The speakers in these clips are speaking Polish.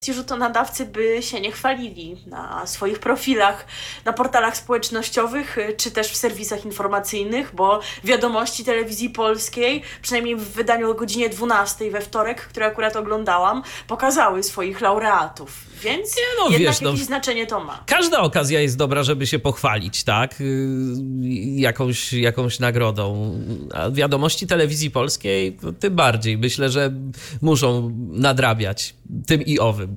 że to nadawcy by się nie chwalili na swoich profilach, na portalach społecznościowych, czy też w serwisach informacyjnych, bo wiadomości telewizji polskiej, przynajmniej w wydaniu o godzinie 12 we wtorek, które akurat oglądałam, pokazały swoich laureatów. Więc jednak jakieś znaczenie to ma. Każda okazja jest dobra, żeby się pochwalić, tak? Jakąś nagrodą. A wiadomości telewizji polskiej to tym bardziej. Myślę, że muszą nadrabiać tym i owym.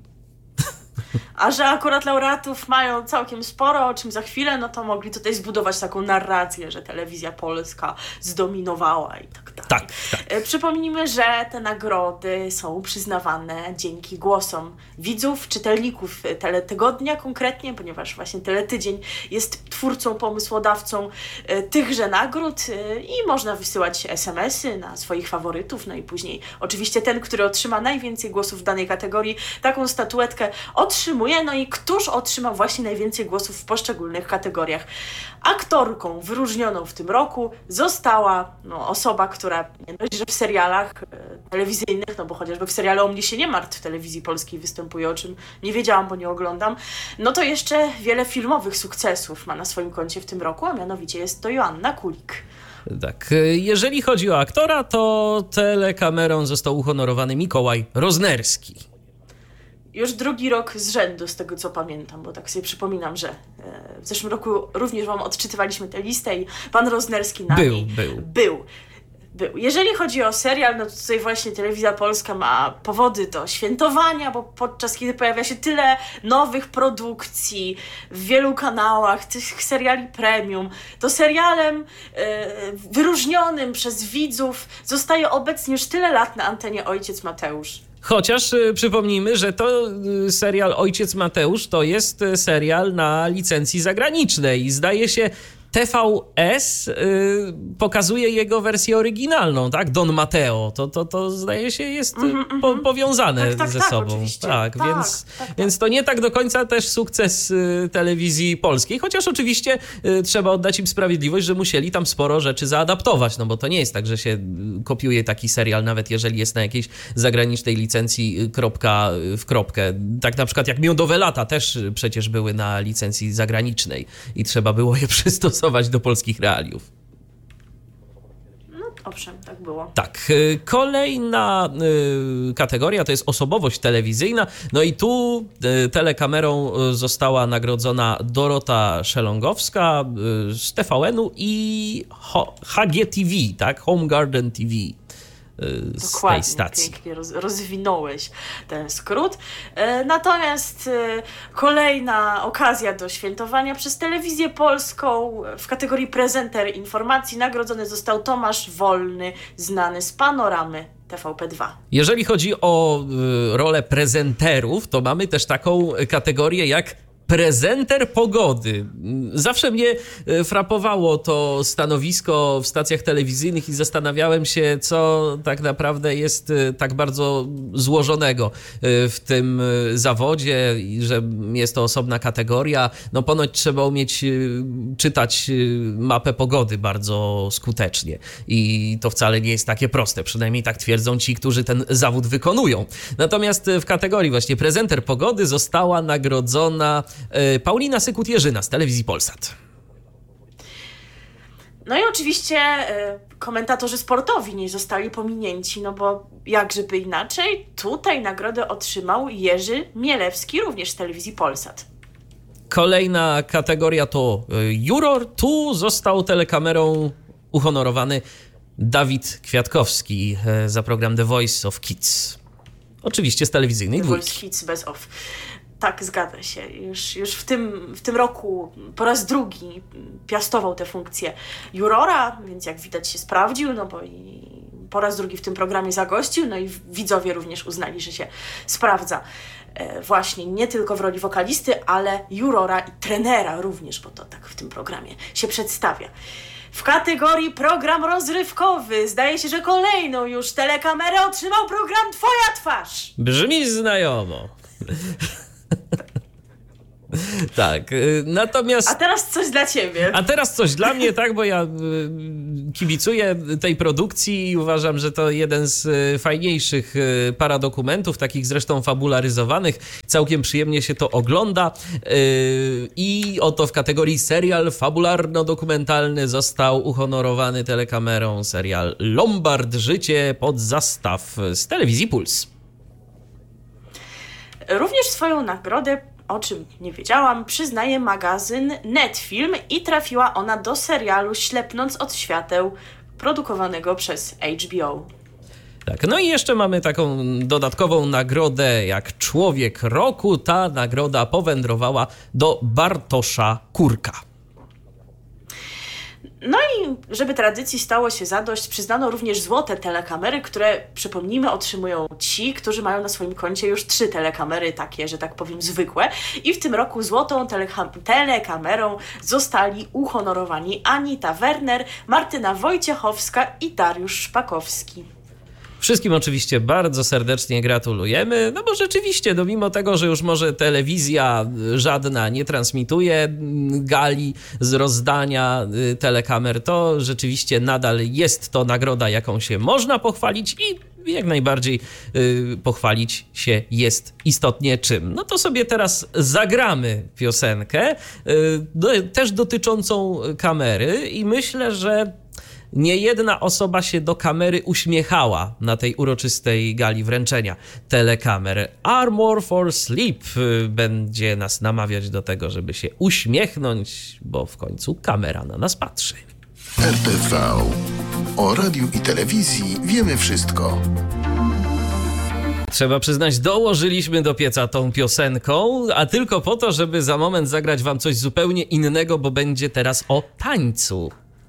A że akurat laureatów mają całkiem sporo, o czym za chwilę, no to mogli tutaj zbudować taką narrację, że telewizja polska zdominowała i tak dalej. Tak. Przypomnijmy, że te nagrody są przyznawane dzięki głosom widzów, czytelników Teletygodnia konkretnie, ponieważ właśnie Teletydzień jest twórcą, pomysłodawcą tychże nagród i można wysyłać SMS-y na swoich faworytów, no i później oczywiście ten, który otrzyma najwięcej głosów w danej kategorii, taką statuetkę otrzymuje. No i któż otrzymał właśnie najwięcej głosów w poszczególnych kategoriach? Aktorką wyróżnioną w tym roku została osoba, która nie dość, że w serialach telewizyjnych, no bo chociażby w serialu O mnie się nie martw w telewizji polskiej występuje, o czym nie wiedziałam, bo nie oglądam, no to jeszcze wiele filmowych sukcesów ma na swoim koncie w tym roku, a mianowicie jest to Joanna Kulik. Tak, jeżeli chodzi o aktora, to telekamerą został uhonorowany Mikołaj Roznerski. Już drugi rok z rzędu, z tego co pamiętam, bo tak sobie przypominam, że w zeszłym roku również wam odczytywaliśmy tę listę i pan Roznerski na niej był. Jeżeli chodzi o serial, no to tutaj właśnie Telewizja Polska ma powody do świętowania, bo podczas kiedy pojawia się tyle nowych produkcji w wielu kanałach, tych seriali premium, to serialem wyróżnionym przez widzów zostaje obecnie już tyle lat na antenie Ojciec Mateusz. Chociaż przypomnijmy, że to serial Ojciec Mateusz to jest serial na licencji zagranicznej i zdaje się TVS pokazuje jego wersję oryginalną, tak? Don Mateo. To zdaje się jest powiązane ze sobą. Oczywiście. Więc to nie tak do końca też sukces telewizji polskiej, chociaż oczywiście trzeba oddać im sprawiedliwość, że musieli tam sporo rzeczy zaadaptować, no bo to nie jest tak, że się kopiuje taki serial, nawet jeżeli jest na jakiejś zagranicznej licencji kropka w kropkę. Tak na przykład jak Miodowe lata też przecież były na licencji zagranicznej i trzeba było je przystosować do polskich realiów. No owszem, tak było. Tak, kolejna kategoria to jest osobowość telewizyjna. No i tu telekamerą została nagrodzona Dorota Szelongowska z TVN-u i HGTV, tak? Home Garden TV. Z Dokładnie, tej stacji. Pięknie rozwinąłeś ten skrót. Natomiast kolejna okazja do świętowania przez Telewizję Polską w kategorii prezenter informacji nagrodzony został Tomasz Wolny, znany z Panoramy TVP2. Jeżeli chodzi o rolę prezenterów, to mamy też taką kategorię jak prezenter pogody. Zawsze mnie frapowało to stanowisko w stacjach telewizyjnych i zastanawiałem się, co tak naprawdę jest tak bardzo złożonego w tym zawodzie i że jest to osobna kategoria. No ponoć trzeba umieć czytać mapę pogody bardzo skutecznie i to wcale nie jest takie proste. Przynajmniej tak twierdzą ci, którzy ten zawód wykonują. Natomiast w kategorii właśnie prezenter pogody została nagrodzona Paulina Sykut-Jerzyna z Telewizji Polsat. No i oczywiście komentatorzy sportowi nie zostali pominięci, no bo jakżeby inaczej, tutaj nagrodę otrzymał Jerzy Mielewski, również z Telewizji Polsat. Kolejna kategoria to juror. Tu został telekamerą uhonorowany Dawid Kwiatkowski za program The Voice of Kids. Oczywiście z telewizyjnej The dwójki. Voice Kids bez off. Tak, zgadza się. Już w tym roku po raz drugi piastował tę funkcję jurora, więc jak widać się sprawdził, no bo i po raz drugi w tym programie zagościł, no i widzowie również uznali, że się sprawdza. Właśnie nie tylko w roli wokalisty, ale jurora i trenera również, bo to tak w tym programie się przedstawia. W kategorii program rozrywkowy zdaje się, że kolejną już telekamerę otrzymał program Twoja twarz. Brzmi znajomo. Tak, natomiast... A teraz coś dla ciebie. A teraz coś dla mnie, tak, bo ja kibicuję tej produkcji i uważam, że to jeden z fajniejszych paradokumentów, takich zresztą fabularyzowanych. Całkiem przyjemnie się to ogląda i oto w kategorii serial fabularno-dokumentalny został uhonorowany telekamerą serial Lombard, Życie pod zastaw z telewizji Puls. Również swoją nagrodę, o czym nie wiedziałam, przyznaje magazyn Netfilm i trafiła ona do serialu Ślepnąc od świateł, produkowanego przez HBO. Tak, no i jeszcze mamy taką dodatkową nagrodę jak Człowiek Roku. Ta nagroda powędrowała do Bartosza Kurka. No i żeby tradycji stało się zadość, przyznano również złote telekamery, które, przypomnijmy, otrzymują ci, którzy mają na swoim koncie już 3 telekamery, takie, że tak powiem, zwykłe. I w tym roku złotą telekamerą zostali uhonorowani Anita Werner, Martyna Wojciechowska i Dariusz Szpakowski. Wszystkim oczywiście bardzo serdecznie gratulujemy, no bo rzeczywiście, no mimo tego, że już może telewizja żadna nie transmituje gali z rozdania telekamer, to rzeczywiście nadal jest to nagroda, jaką się można pochwalić i jak najbardziej pochwalić się jest istotnie czym. No to sobie teraz zagramy piosenkę, też dotyczącą kamery i myślę, że nie jedna osoba się do kamery uśmiechała na tej uroczystej gali wręczenia telekamer. Armor for Sleep będzie nas namawiać do tego, żeby się uśmiechnąć, bo w końcu kamera na nas patrzy. RTV. O radiu i telewizji wiemy wszystko. Trzeba przyznać, dołożyliśmy do pieca tą piosenką, a tylko po to, żeby za moment zagrać wam coś zupełnie innego, bo będzie teraz o tańcu.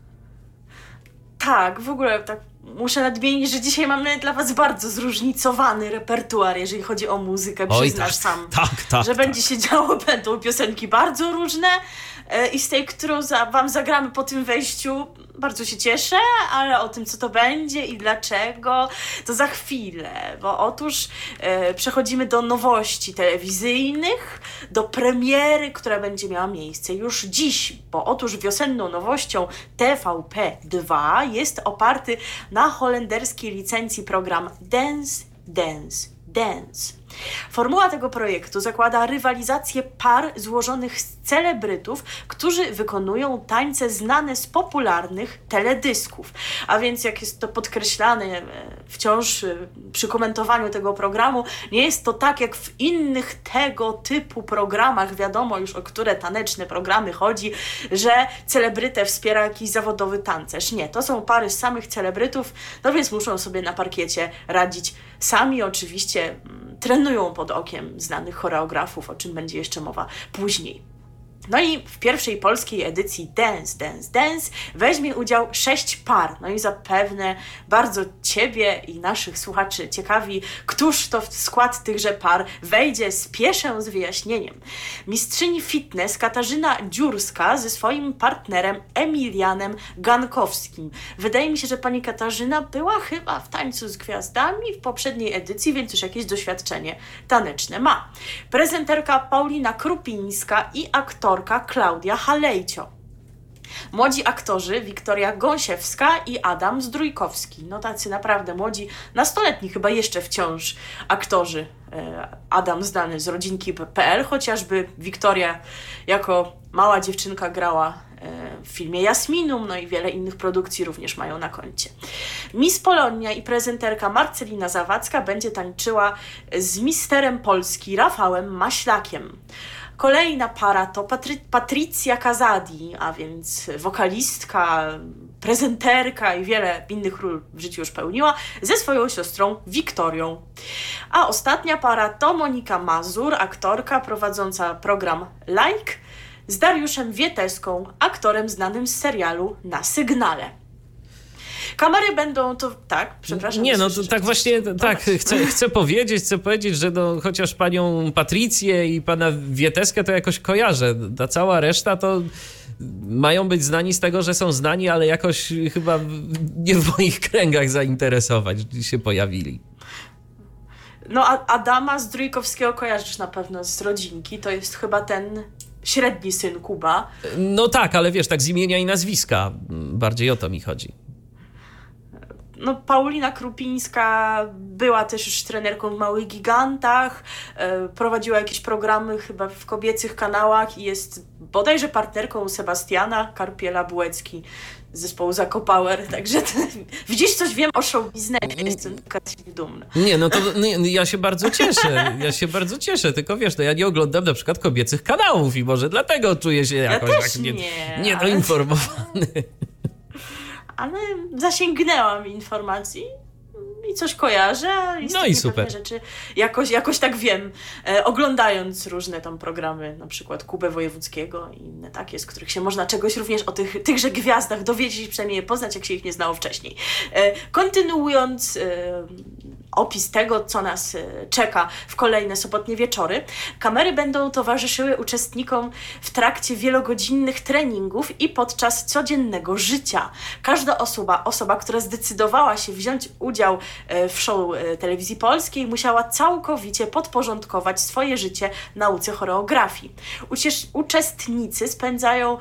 Tak, w ogóle tak muszę nadmienić, że dzisiaj mamy dla was bardzo zróżnicowany repertuar, jeżeli chodzi o muzykę, przyznasz sam. Tak. Że będzie się działo, będą piosenki bardzo różne i z tej, którą wam zagramy po tym wejściu, bardzo się cieszę, ale o tym, co to będzie i dlaczego, to za chwilę, bo otóż przechodzimy do nowości telewizyjnych, do premiery, która będzie miała miejsce już dziś, bo otóż wiosenną nowością TVP2 jest oparty na holenderskiej licencji program Dance, Dance, Dance. Formuła tego projektu zakłada rywalizację par złożonych z celebrytów, którzy wykonują tańce znane z popularnych teledysków. A więc, jak jest to podkreślane wciąż przy komentowaniu tego programu, nie jest to tak jak w innych tego typu programach, wiadomo już o które taneczne programy chodzi, że celebrytę wspiera jakiś zawodowy tancerz. Nie, to są pary z samych celebrytów, no więc muszą sobie na parkiecie radzić sami, oczywiście trenują pod okiem znanych choreografów, o czym będzie jeszcze mowa później. No i w pierwszej polskiej edycji Dance, Dance, Dance weźmie udział 6 par. No i zapewne bardzo Ciebie i naszych słuchaczy ciekawi, któż to w skład tychże par wejdzie. Spieszę z wyjaśnieniem. Mistrzyni fitness Katarzyna Dziurska ze swoim partnerem Emilianem Gankowskim. Wydaje mi się, że pani Katarzyna była chyba w Tańcu z Gwiazdami w poprzedniej edycji, więc już jakieś doświadczenie taneczne ma. Prezenterka Paulina Krupińska i aktorka Klaudia Halejcio. Młodzi aktorzy Wiktoria Gąsiewska i Adam Zdrójkowski. No tacy naprawdę młodzi, nastoletni chyba jeszcze wciąż aktorzy. Adam znany z rodzinki.pl, chociażby Wiktoria jako mała dziewczynka grała w filmie Jasminum, no i wiele innych produkcji również mają na koncie. Miss Polonia i prezenterka Marcelina Zawadzka będzie tańczyła z misterem Polski Rafałem Maślakiem. Kolejna para to Patrycja Kazadi, a więc wokalistka, prezenterka i wiele innych ról w życiu już pełniła, ze swoją siostrą Wiktorią. A ostatnia para to Monika Mazur, aktorka prowadząca program Like, z Dariuszem Wieteską, aktorem znanym z serialu Na Sygnale. Kamery będą to... Tak, przepraszam. Nie, no to tak właśnie, tak, chcę powiedzieć, że no, chociaż panią Patrycję i pana Wieteskę to jakoś kojarzę. Ta cała reszta to mają być znani z tego, że są znani, ale jakoś chyba nie w moich kręgach zainteresować się pojawili. No Adama Zdrójkowskiego kojarzysz na pewno z Rodzinki, to jest chyba ten średni syn Kuba. No tak, ale wiesz, tak z imienia i nazwiska, bardziej o to mi chodzi. No, Paulina Krupińska była też już trenerką w Małych Gigantach, prowadziła jakieś programy chyba w kobiecych kanałach i jest bodajże partnerką Sebastiana Karpiela-Bułecki z zespołu Zakopower, także widzisz, coś wiem o show biznesie, jestem taka dumna. Nie, no to ja się bardzo cieszę, tylko wiesz, no ja nie oglądam na przykład kobiecych kanałów i może dlatego czuję się jakoś ja tak niedoinformowany. Ale zasięgnęłam informacji i coś kojarzę. No i super. Rzeczy jakoś tak wiem, oglądając różne tam programy, na przykład Kubę Wojewódzkiego i inne takie, z których się można czegoś również o tychże gwiazdach dowiedzieć, przynajmniej je poznać, jak się ich nie znało wcześniej. Kontynuując opis tego, co nas czeka w kolejne sobotnie wieczory, kamery będą towarzyszyły uczestnikom w trakcie wielogodzinnych treningów i podczas codziennego życia. Każda osoba, która zdecydowała się wziąć udział w show Telewizji Polskiej, musiała całkowicie podporządkować swoje życie nauce choreografii. Uczestnicy spędzają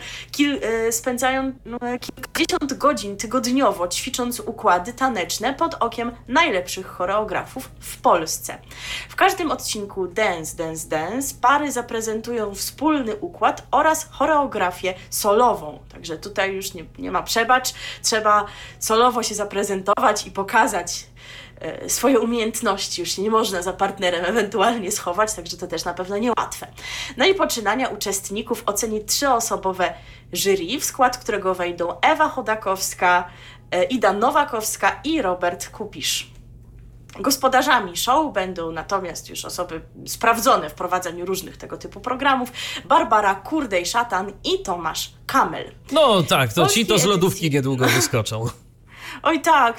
kilkadziesiąt godzin tygodniowo, ćwicząc układy taneczne pod okiem najlepszych choreografów w Polsce. W każdym odcinku Dance, Dance, Dance pary zaprezentują wspólny układ oraz choreografię solową. Także tutaj już nie ma przebacz, trzeba solowo się zaprezentować i pokazać swoje umiejętności, już się nie można za partnerem ewentualnie schować, także to też na pewno niełatwe. No i poczynania uczestników oceni 3-osobowe jury, w skład którego wejdą Ewa Chodakowska, Ida Nowakowska i Robert Kupisz. Gospodarzami show będą natomiast już osoby sprawdzone w prowadzeniu różnych tego typu programów: Barbara Kurdej-Szatan i Tomasz Kamel. No tak, to ci to z lodówki niedługo wyskoczą. Oj tak.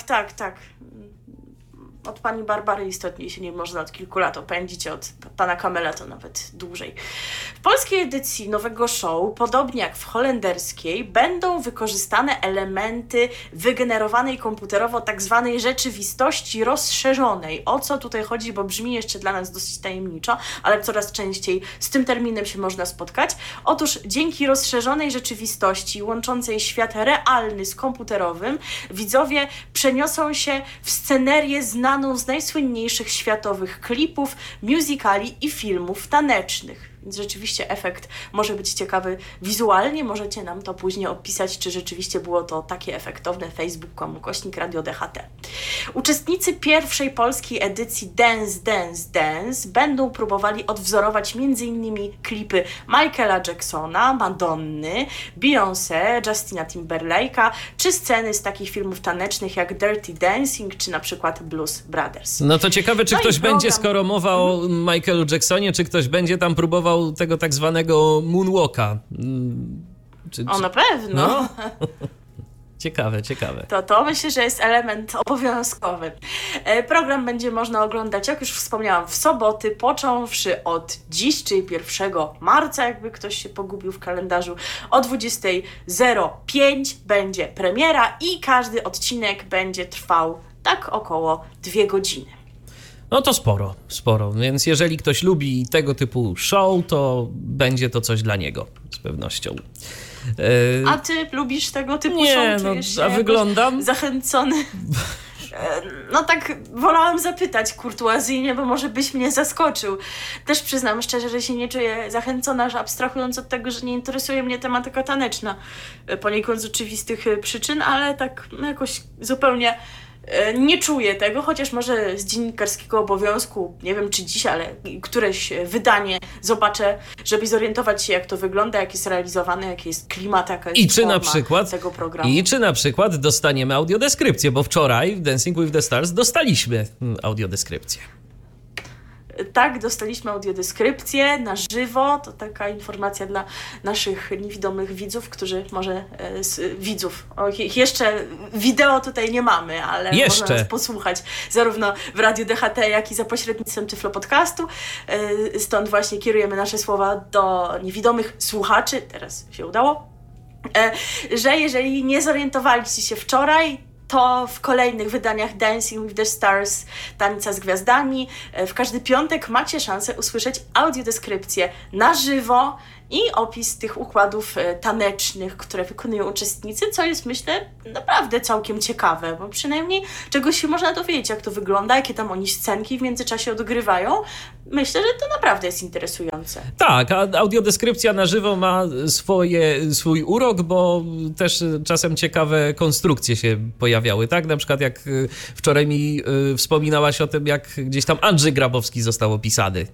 Od pani Barbary istotnie się nie można od kilku lat opędzić, od pana Kamela to nawet dłużej. W polskiej edycji nowego show, podobnie jak w holenderskiej, będą wykorzystane elementy wygenerowanej komputerowo tak zwanej rzeczywistości rozszerzonej. O co tutaj chodzi, bo brzmi jeszcze dla nas dosyć tajemniczo, ale coraz częściej z tym terminem się można spotkać. Otóż dzięki rozszerzonej rzeczywistości łączącej świat realny z komputerowym, widzowie przeniosą się w scenerię znaną z najsłynniejszych światowych klipów, musicali i filmów tanecznych. Więc rzeczywiście efekt może być ciekawy wizualnie. Możecie nam to później opisać, czy rzeczywiście było to takie efektowne. Facebook.com/Radio DHT. Uczestnicy pierwszej polskiej edycji Dance, Dance, Dance będą próbowali odwzorować m.in. klipy Michaela Jacksona, Madonny, Beyoncé, Justina Timberlake'a, czy sceny z takich filmów tanecznych jak Dirty Dancing, czy na przykład Blues Brothers. No to ciekawe, czy ktoś będzie, skoro mowa o Michaelu Jacksonie, czy ktoś będzie tam próbował tego tak zwanego moonwalka. Na pewno. No? Ciekawe. To myślę, że jest element obowiązkowy. Program będzie można oglądać, jak już wspomniałam, w soboty, począwszy od dziś, czyli 1 marca, jakby ktoś się pogubił w kalendarzu. O 20:05 będzie premiera i każdy odcinek będzie trwał tak około 2 godziny. No to sporo, więc jeżeli ktoś lubi tego typu show, to będzie to coś dla niego, z pewnością. A ty lubisz tego typu show? Czujesz a wyglądam? Zachęcony? No tak wolałam zapytać kurtuazyjnie, bo może byś mnie zaskoczył. Też przyznam szczerze, że się nie czuję zachęcona, że abstrahując od tego, że nie interesuje mnie tematyka taneczna, poniekąd z oczywistych przyczyn, ale tak jakoś zupełnie nie czuję tego, chociaż może z dziennikarskiego obowiązku, nie wiem czy dziś, ale któreś wydanie zobaczę, żeby zorientować się, jak to wygląda, jak jest realizowane, jaki jest klimat, jaka jest forma tego programu. I czy na przykład dostaniemy audiodeskrypcję, bo wczoraj w Dancing with the Stars dostaliśmy audiodeskrypcję. Tak, dostaliśmy audiodeskrypcję na żywo. To taka informacja dla naszych niewidomych widzów, którzy może jeszcze wideo tutaj nie mamy, ale można nas posłuchać zarówno w Radiu DHT, jak i za pośrednictwem Tyflo Podcastu. Stąd właśnie kierujemy nasze słowa do niewidomych słuchaczy. Teraz się udało. Że jeżeli nie zorientowaliście się wczoraj, to w kolejnych wydaniach Dancing with the Stars, Tańca z Gwiazdami. W każdy piątek macie szansę usłyszeć audiodeskrypcję na żywo i opis tych układów tanecznych, które wykonują uczestnicy, co jest, myślę, naprawdę całkiem ciekawe, bo przynajmniej czegoś się można dowiedzieć, jak to wygląda, jakie tam oni scenki w międzyczasie odgrywają. Myślę, że to naprawdę jest interesujące. Tak, a audiodeskrypcja na żywo ma swój urok, bo też czasem ciekawe konstrukcje się pojawiały, tak? Na przykład jak wczoraj mi wspominałaś o tym, jak gdzieś tam Andrzej Grabowski został opisany.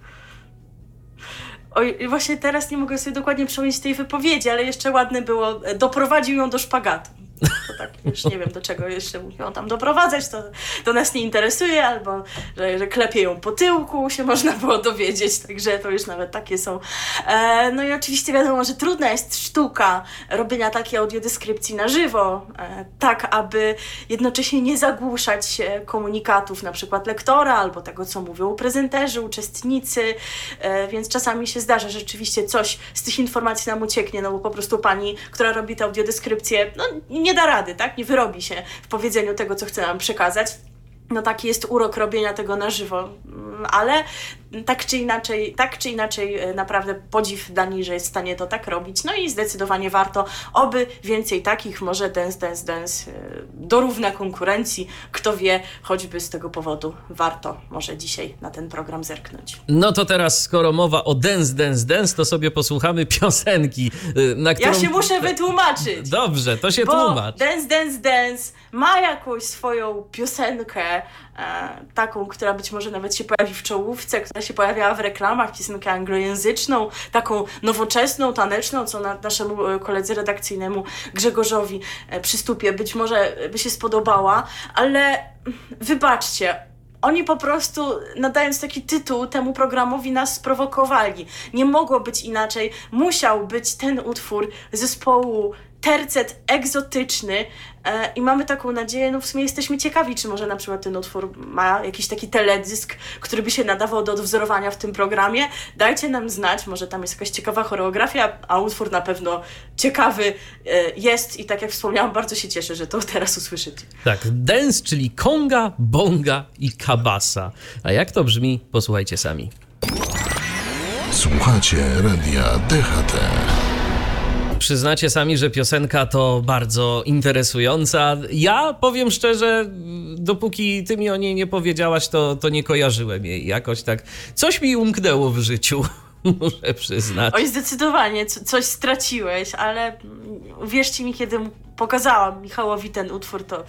Oj, właśnie teraz nie mogę sobie dokładnie przypomnieć tej wypowiedzi, ale jeszcze ładne było, doprowadził ją do szpagatu. To tak, już nie wiem, do czego jeszcze mówią tam doprowadzać, to nas nie interesuje, albo że klepie ją po tyłku, się można było dowiedzieć, także to już nawet takie są. No i oczywiście wiadomo, że trudna jest sztuka robienia takiej audiodeskrypcji na żywo, tak aby jednocześnie nie zagłuszać komunikatów, na przykład lektora, albo tego, co mówią prezenterzy, uczestnicy, więc czasami się zdarza, że rzeczywiście coś z tych informacji nam ucieknie, no bo po prostu pani, która robi tę audiodeskrypcję, no nie da rady, tak? Nie wyrobi się w powiedzeniu tego, co chce nam przekazać. No taki jest urok robienia tego na żywo, ale tak czy inaczej naprawdę podziw Danii, że jest w stanie to tak robić. No i zdecydowanie warto, oby więcej takich, może Dance dorówna konkurencji. Kto wie, choćby z tego powodu warto może dzisiaj na ten program zerknąć. No to teraz, skoro mowa o Dance, to sobie posłuchamy piosenki, na którą... Ja się muszę wytłumaczyć. Dobrze, to się bo tłumacz. Dance ma jakąś swoją piosenkę, taką, która być może nawet się pojawi w czołówce, która się pojawiała w reklamach, piosenkę anglojęzyczną, taką nowoczesną, taneczną, co naszemu koledze redakcyjnemu Grzegorzowi przy Stupie być może by się spodobała, ale wybaczcie, oni po prostu, nadając taki tytuł temu programowi, nas sprowokowali. Nie mogło być inaczej. Musiał być ten utwór zespołu Tercet Egzotyczny i mamy taką nadzieję, no w sumie jesteśmy ciekawi, czy może na przykład ten utwór ma jakiś taki teledysk, który by się nadawał do odwzorowania w tym programie. Dajcie nam znać, może tam jest jakaś ciekawa choreografia, a utwór na pewno ciekawy jest i tak jak wspomniałam, bardzo się cieszę, że to teraz usłyszycie. Tak, dance, czyli konga, bonga i kabasa. A jak to brzmi? Posłuchajcie sami. Słuchacie Radia DHT. Przyznacie sami, że piosenka to bardzo interesująca. Ja powiem szczerze, dopóki ty mi o niej nie powiedziałaś, to nie kojarzyłem jej jakoś tak. Coś mi umknęło w życiu, muszę przyznać. Oj, zdecydowanie, coś straciłeś, ale uwierzcie mi, kiedy pokazałam Michałowi ten utwór, to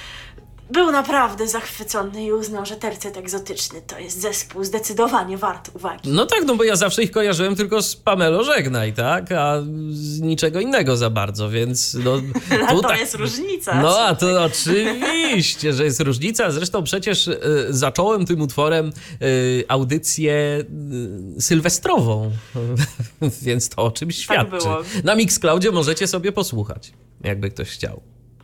był naprawdę zachwycony i uznał, że Tercet Egzotyczny to jest zespół zdecydowanie wart uwagi. No tak, no bo ja zawsze ich kojarzyłem tylko z Pamelo Żegnaj, tak? A z niczego innego za bardzo, więc no... To jest różnica. No a to oczywiście, że jest różnica. Zresztą przecież zacząłem tym utworem audycję sylwestrową, więc to o czymś świadczy. Tak było. Na Mixcloudzie możecie sobie posłuchać, jakby ktoś chciał.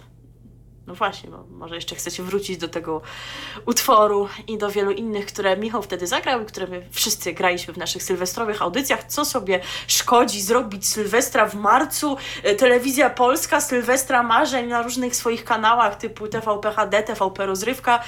No właśnie, bo może jeszcze chcecie wrócić do tego utworu i do wielu innych, które Michał wtedy zagrał i które my wszyscy graliśmy w naszych sylwestrowych audycjach. Co sobie szkodzi zrobić Sylwestra w marcu? Telewizja Polska, Sylwestra marzeń na różnych swoich kanałach typu TVP HD, TVP Rozrywka.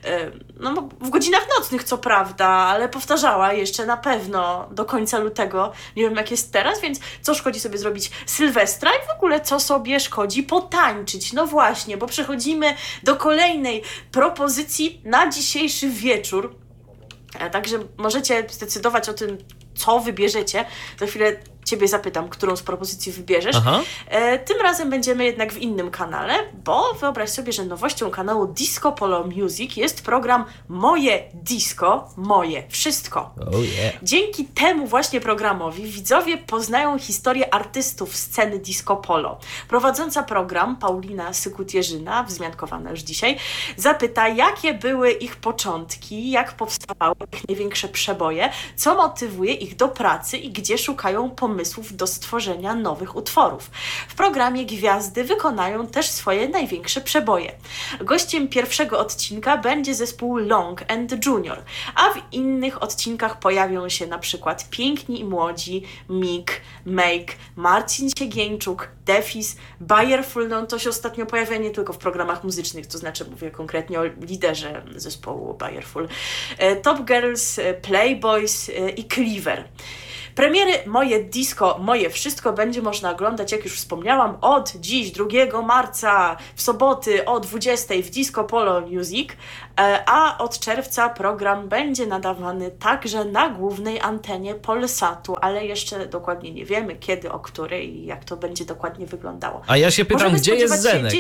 No w godzinach nocnych co prawda, ale powtarzała jeszcze na pewno do końca lutego. Nie wiem jak jest teraz, więc co szkodzi sobie zrobić Sylwestra i w ogóle co sobie szkodzi potańczyć? No właśnie, bo przechodzimy do kolejnej propozycji na dzisiejszy wieczór. Także możecie zdecydować o tym, co wybierzecie. Za chwilę Ciebie zapytam, którą z propozycji wybierzesz. Tym razem będziemy jednak w innym kanale, bo wyobraź sobie, że nowością kanału Disco Polo Music jest program Moje Disco, Moje Wszystko. Oh yeah. Dzięki temu właśnie programowi widzowie poznają historię artystów sceny disco polo. Prowadząca program Paulina Sykut-Jerzyna, wzmiankowana już dzisiaj, zapyta, jakie były ich początki, jak powstawały ich największe przeboje, co motywuje ich do pracy i gdzie szukają pomysłów pomysłów do stworzenia nowych utworów. W programie gwiazdy wykonają też swoje największe przeboje. Gościem pierwszego odcinka będzie zespół Long and Junior, a w innych odcinkach pojawią się na przykład Piękni i Młodzi, Mig, Make, Marcin Siegieńczuk, Defis, Bayerful, no to się ostatnio pojawia nie tylko w programach muzycznych, to znaczy mówię konkretnie o liderze zespołu Bayerful, Top Girls, Playboys i Cleaver. Premiery Moje Disco, Moje Wszystko będzie można oglądać, jak już wspomniałam, od dziś, 2 marca, w soboty o 20 w Disco Polo Music, a od czerwca program będzie nadawany także na głównej antenie Polsatu, ale jeszcze dokładnie nie wiemy kiedy, o której i jak to będzie dokładnie wyglądało. A ja się pytam, gdzie jest Zenek?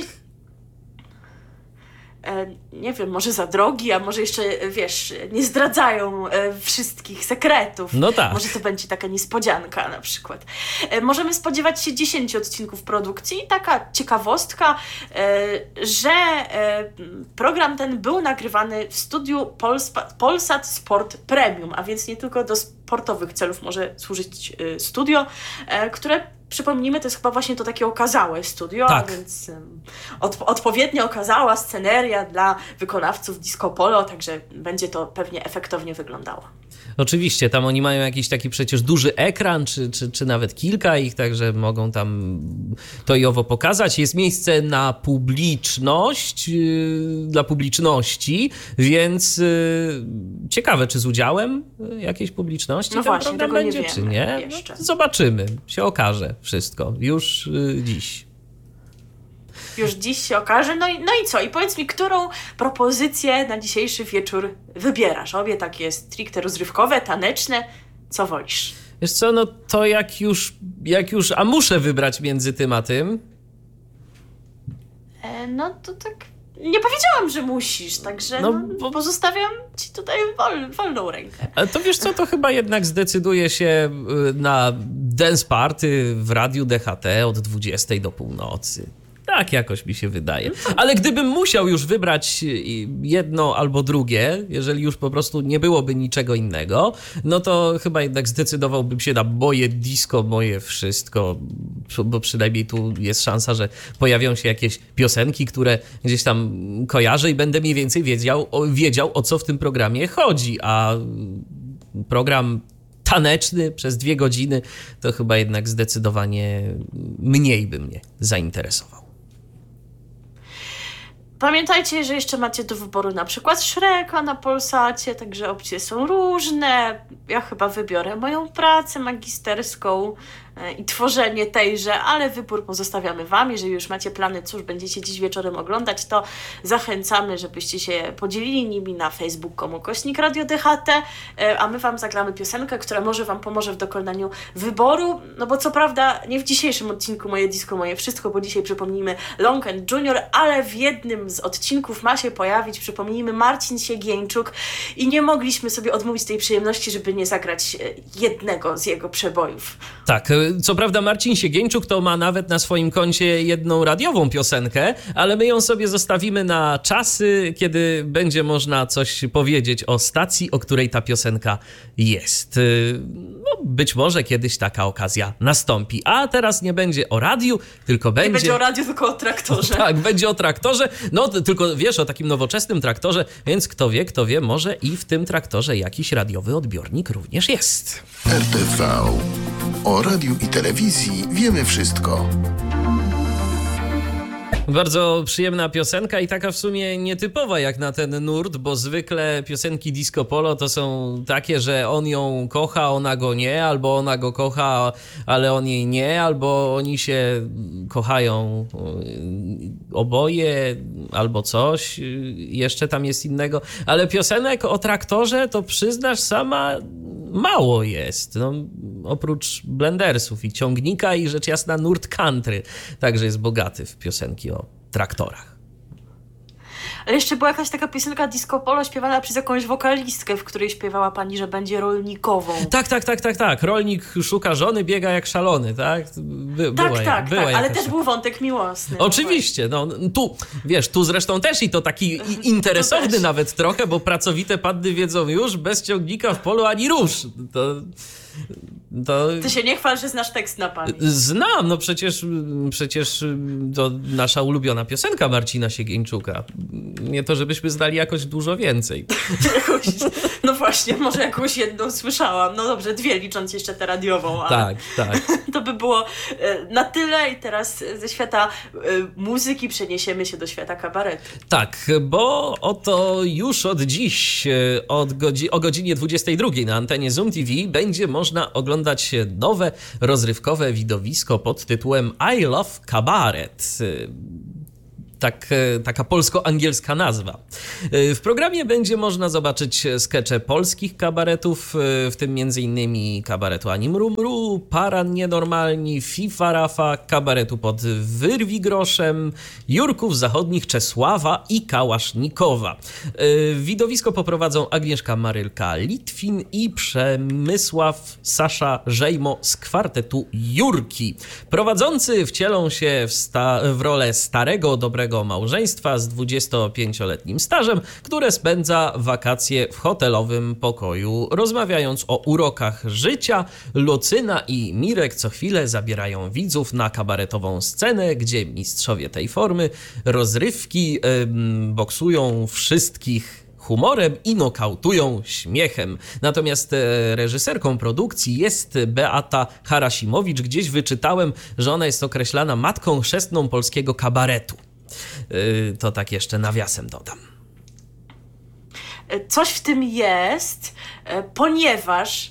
Nie wiem, może za drogi, a może jeszcze, wiesz, nie zdradzają wszystkich sekretów. No tak. Może to będzie taka niespodzianka na przykład. Możemy spodziewać się 10 odcinków produkcji i taka ciekawostka, że program ten był nagrywany w studiu Polsat Sport Premium, a więc nie tylko do sportowych celów może służyć studio, które przypomnijmy, to jest chyba właśnie to takie okazałe studio, tak. A więc odpowiednio okazała sceneria dla wykonawców disco polo, także będzie to pewnie efektownie wyglądało. Oczywiście, tam oni mają jakiś taki przecież duży ekran, czy nawet kilka ich, także mogą tam to i owo pokazać. Jest miejsce na publiczność, dla publiczności, więc ciekawe, czy z udziałem jakiejś publiczności no ten właśnie, program tego będzie, nie wiemy czy nie? jeszcze. No, zobaczymy, się okaże wszystko już dziś. Już dziś się okaże. No i co? I powiedz mi, którą propozycję na dzisiejszy wieczór wybierasz? Obie takie stricte rozrywkowe, taneczne. Co wolisz? Wiesz co, no to jak już, a muszę wybrać między tym a tym. No to tak nie powiedziałam, że musisz, także pozostawiam ci tutaj wolną rękę. Ale to wiesz co, to chyba jednak zdecyduje się na Dance Party w Radiu DHT od 20 do północy. Tak jakoś mi się wydaje. Ale gdybym musiał już wybrać jedno albo drugie, jeżeli już po prostu nie byłoby niczego innego, no to chyba jednak zdecydowałbym się na Moje Disco, Moje Wszystko, bo przynajmniej tu jest szansa, że pojawią się jakieś piosenki, które gdzieś tam kojarzę i będę mniej więcej wiedział o co w tym programie chodzi, a program taneczny przez 2 godziny to chyba jednak zdecydowanie mniej by mnie zainteresował. Pamiętajcie, że jeszcze macie do wyboru na przykład Shreka na Polsacie, także opcje są różne. Ja chyba wybiorę moją pracę magisterską i tworzenie tejże, ale wybór pozostawiamy wam. Jeżeli już macie plany, cóż będziecie dziś wieczorem oglądać, to zachęcamy, żebyście się podzielili nimi na facebook.com/Radio DHT, a my wam zagramy piosenkę, która może wam pomoże w dokonaniu wyboru, no bo co prawda nie w dzisiejszym odcinku Moje Disco, Moje Wszystko, bo dzisiaj przypomnijmy Long and Junior, ale w jednym z odcinków ma się pojawić, przypomnijmy, Marcin Siegieńczuk i nie mogliśmy sobie odmówić tej przyjemności, żeby nie zagrać jednego z jego przebojów. Tak, co prawda Marcin Siegieńczuk to ma nawet na swoim koncie jedną radiową piosenkę, ale my ją sobie zostawimy na czasy, kiedy będzie można coś powiedzieć o stacji, o której ta piosenka jest. No, być może kiedyś taka okazja nastąpi. A teraz nie będzie o radiu, tylko będzie... Nie będzie o radiu, tylko o traktorze. Tak, będzie o traktorze. No, tylko wiesz, o takim nowoczesnym traktorze, więc kto wie, może i w tym traktorze jakiś radiowy odbiornik również jest. RTV. O radiu i telewizji wiemy wszystko. Bardzo przyjemna piosenka i taka w sumie nietypowa jak na ten nurt, bo zwykle piosenki disco polo to są takie, że on ją kocha, ona go nie, albo ona go kocha, ale on jej nie, albo oni się kochają oboje, albo coś, jeszcze tam jest innego. Ale piosenek o traktorze to przyznasz sama mało jest. No, oprócz blendersów i ciągnika i rzecz jasna nurt country także jest bogaty w piosenki o traktorach. Ale jeszcze była jakaś taka piosenka disco polo śpiewana przez jakąś wokalistkę, w której śpiewała pani, że będzie rolnikową. Tak. Rolnik szuka żony, biega jak szalony, tak? Tak, ale też był wątek miłosny. Oczywiście, no tu zresztą też i to taki interesowny nawet trochę, bo pracowite panny wiedzą już, bez ciągnika w polu ani rusz. To Ty się nie chwal, że znasz tekst na pamięć. Znam, no przecież to nasza ulubiona piosenka Marcina Siegieńczuka. Nie to, żebyśmy znali jakoś dużo więcej. No właśnie, może jakąś jedną słyszałam. No dobrze, 2 licząc jeszcze tę radiową. Ale Tak. to by było na tyle i teraz ze świata muzyki przeniesiemy się do świata kabaretu. Tak, bo oto już od dziś o godzinie 22 na antenie Zoom TV będzie można oglądać nowe rozrywkowe widowisko pod tytułem I Love Kabaret. Taka polsko-angielska nazwa. W programie będzie można zobaczyć skecze polskich kabaretów, w tym m.in. kabaretu Ani Mru Mru, Paran Nienormalni, Fifa Rafa, kabaretu pod Wyrwi Groszem, Jurków Zachodnich, Czesława i Kałasznikowa. Widowisko poprowadzą Agnieszka Marylka-Litwin i Przemysław Sasza Żejmo z kwartetu Jurki. Prowadzący wcielą się w rolę starego, dobrego małżeństwa z 25-letnim stażem, które spędza wakacje w hotelowym pokoju. Rozmawiając o urokach życia, Lucyna i Mirek co chwilę zabierają widzów na kabaretową scenę, gdzie mistrzowie tej formy rozrywki boksują wszystkich humorem i nokautują śmiechem. Natomiast reżyserką produkcji jest Beata Harasimowicz. Gdzieś wyczytałem, że ona jest określana matką chrzestną polskiego kabaretu. To tak jeszcze nawiasem dodam. Coś w tym jest, ponieważ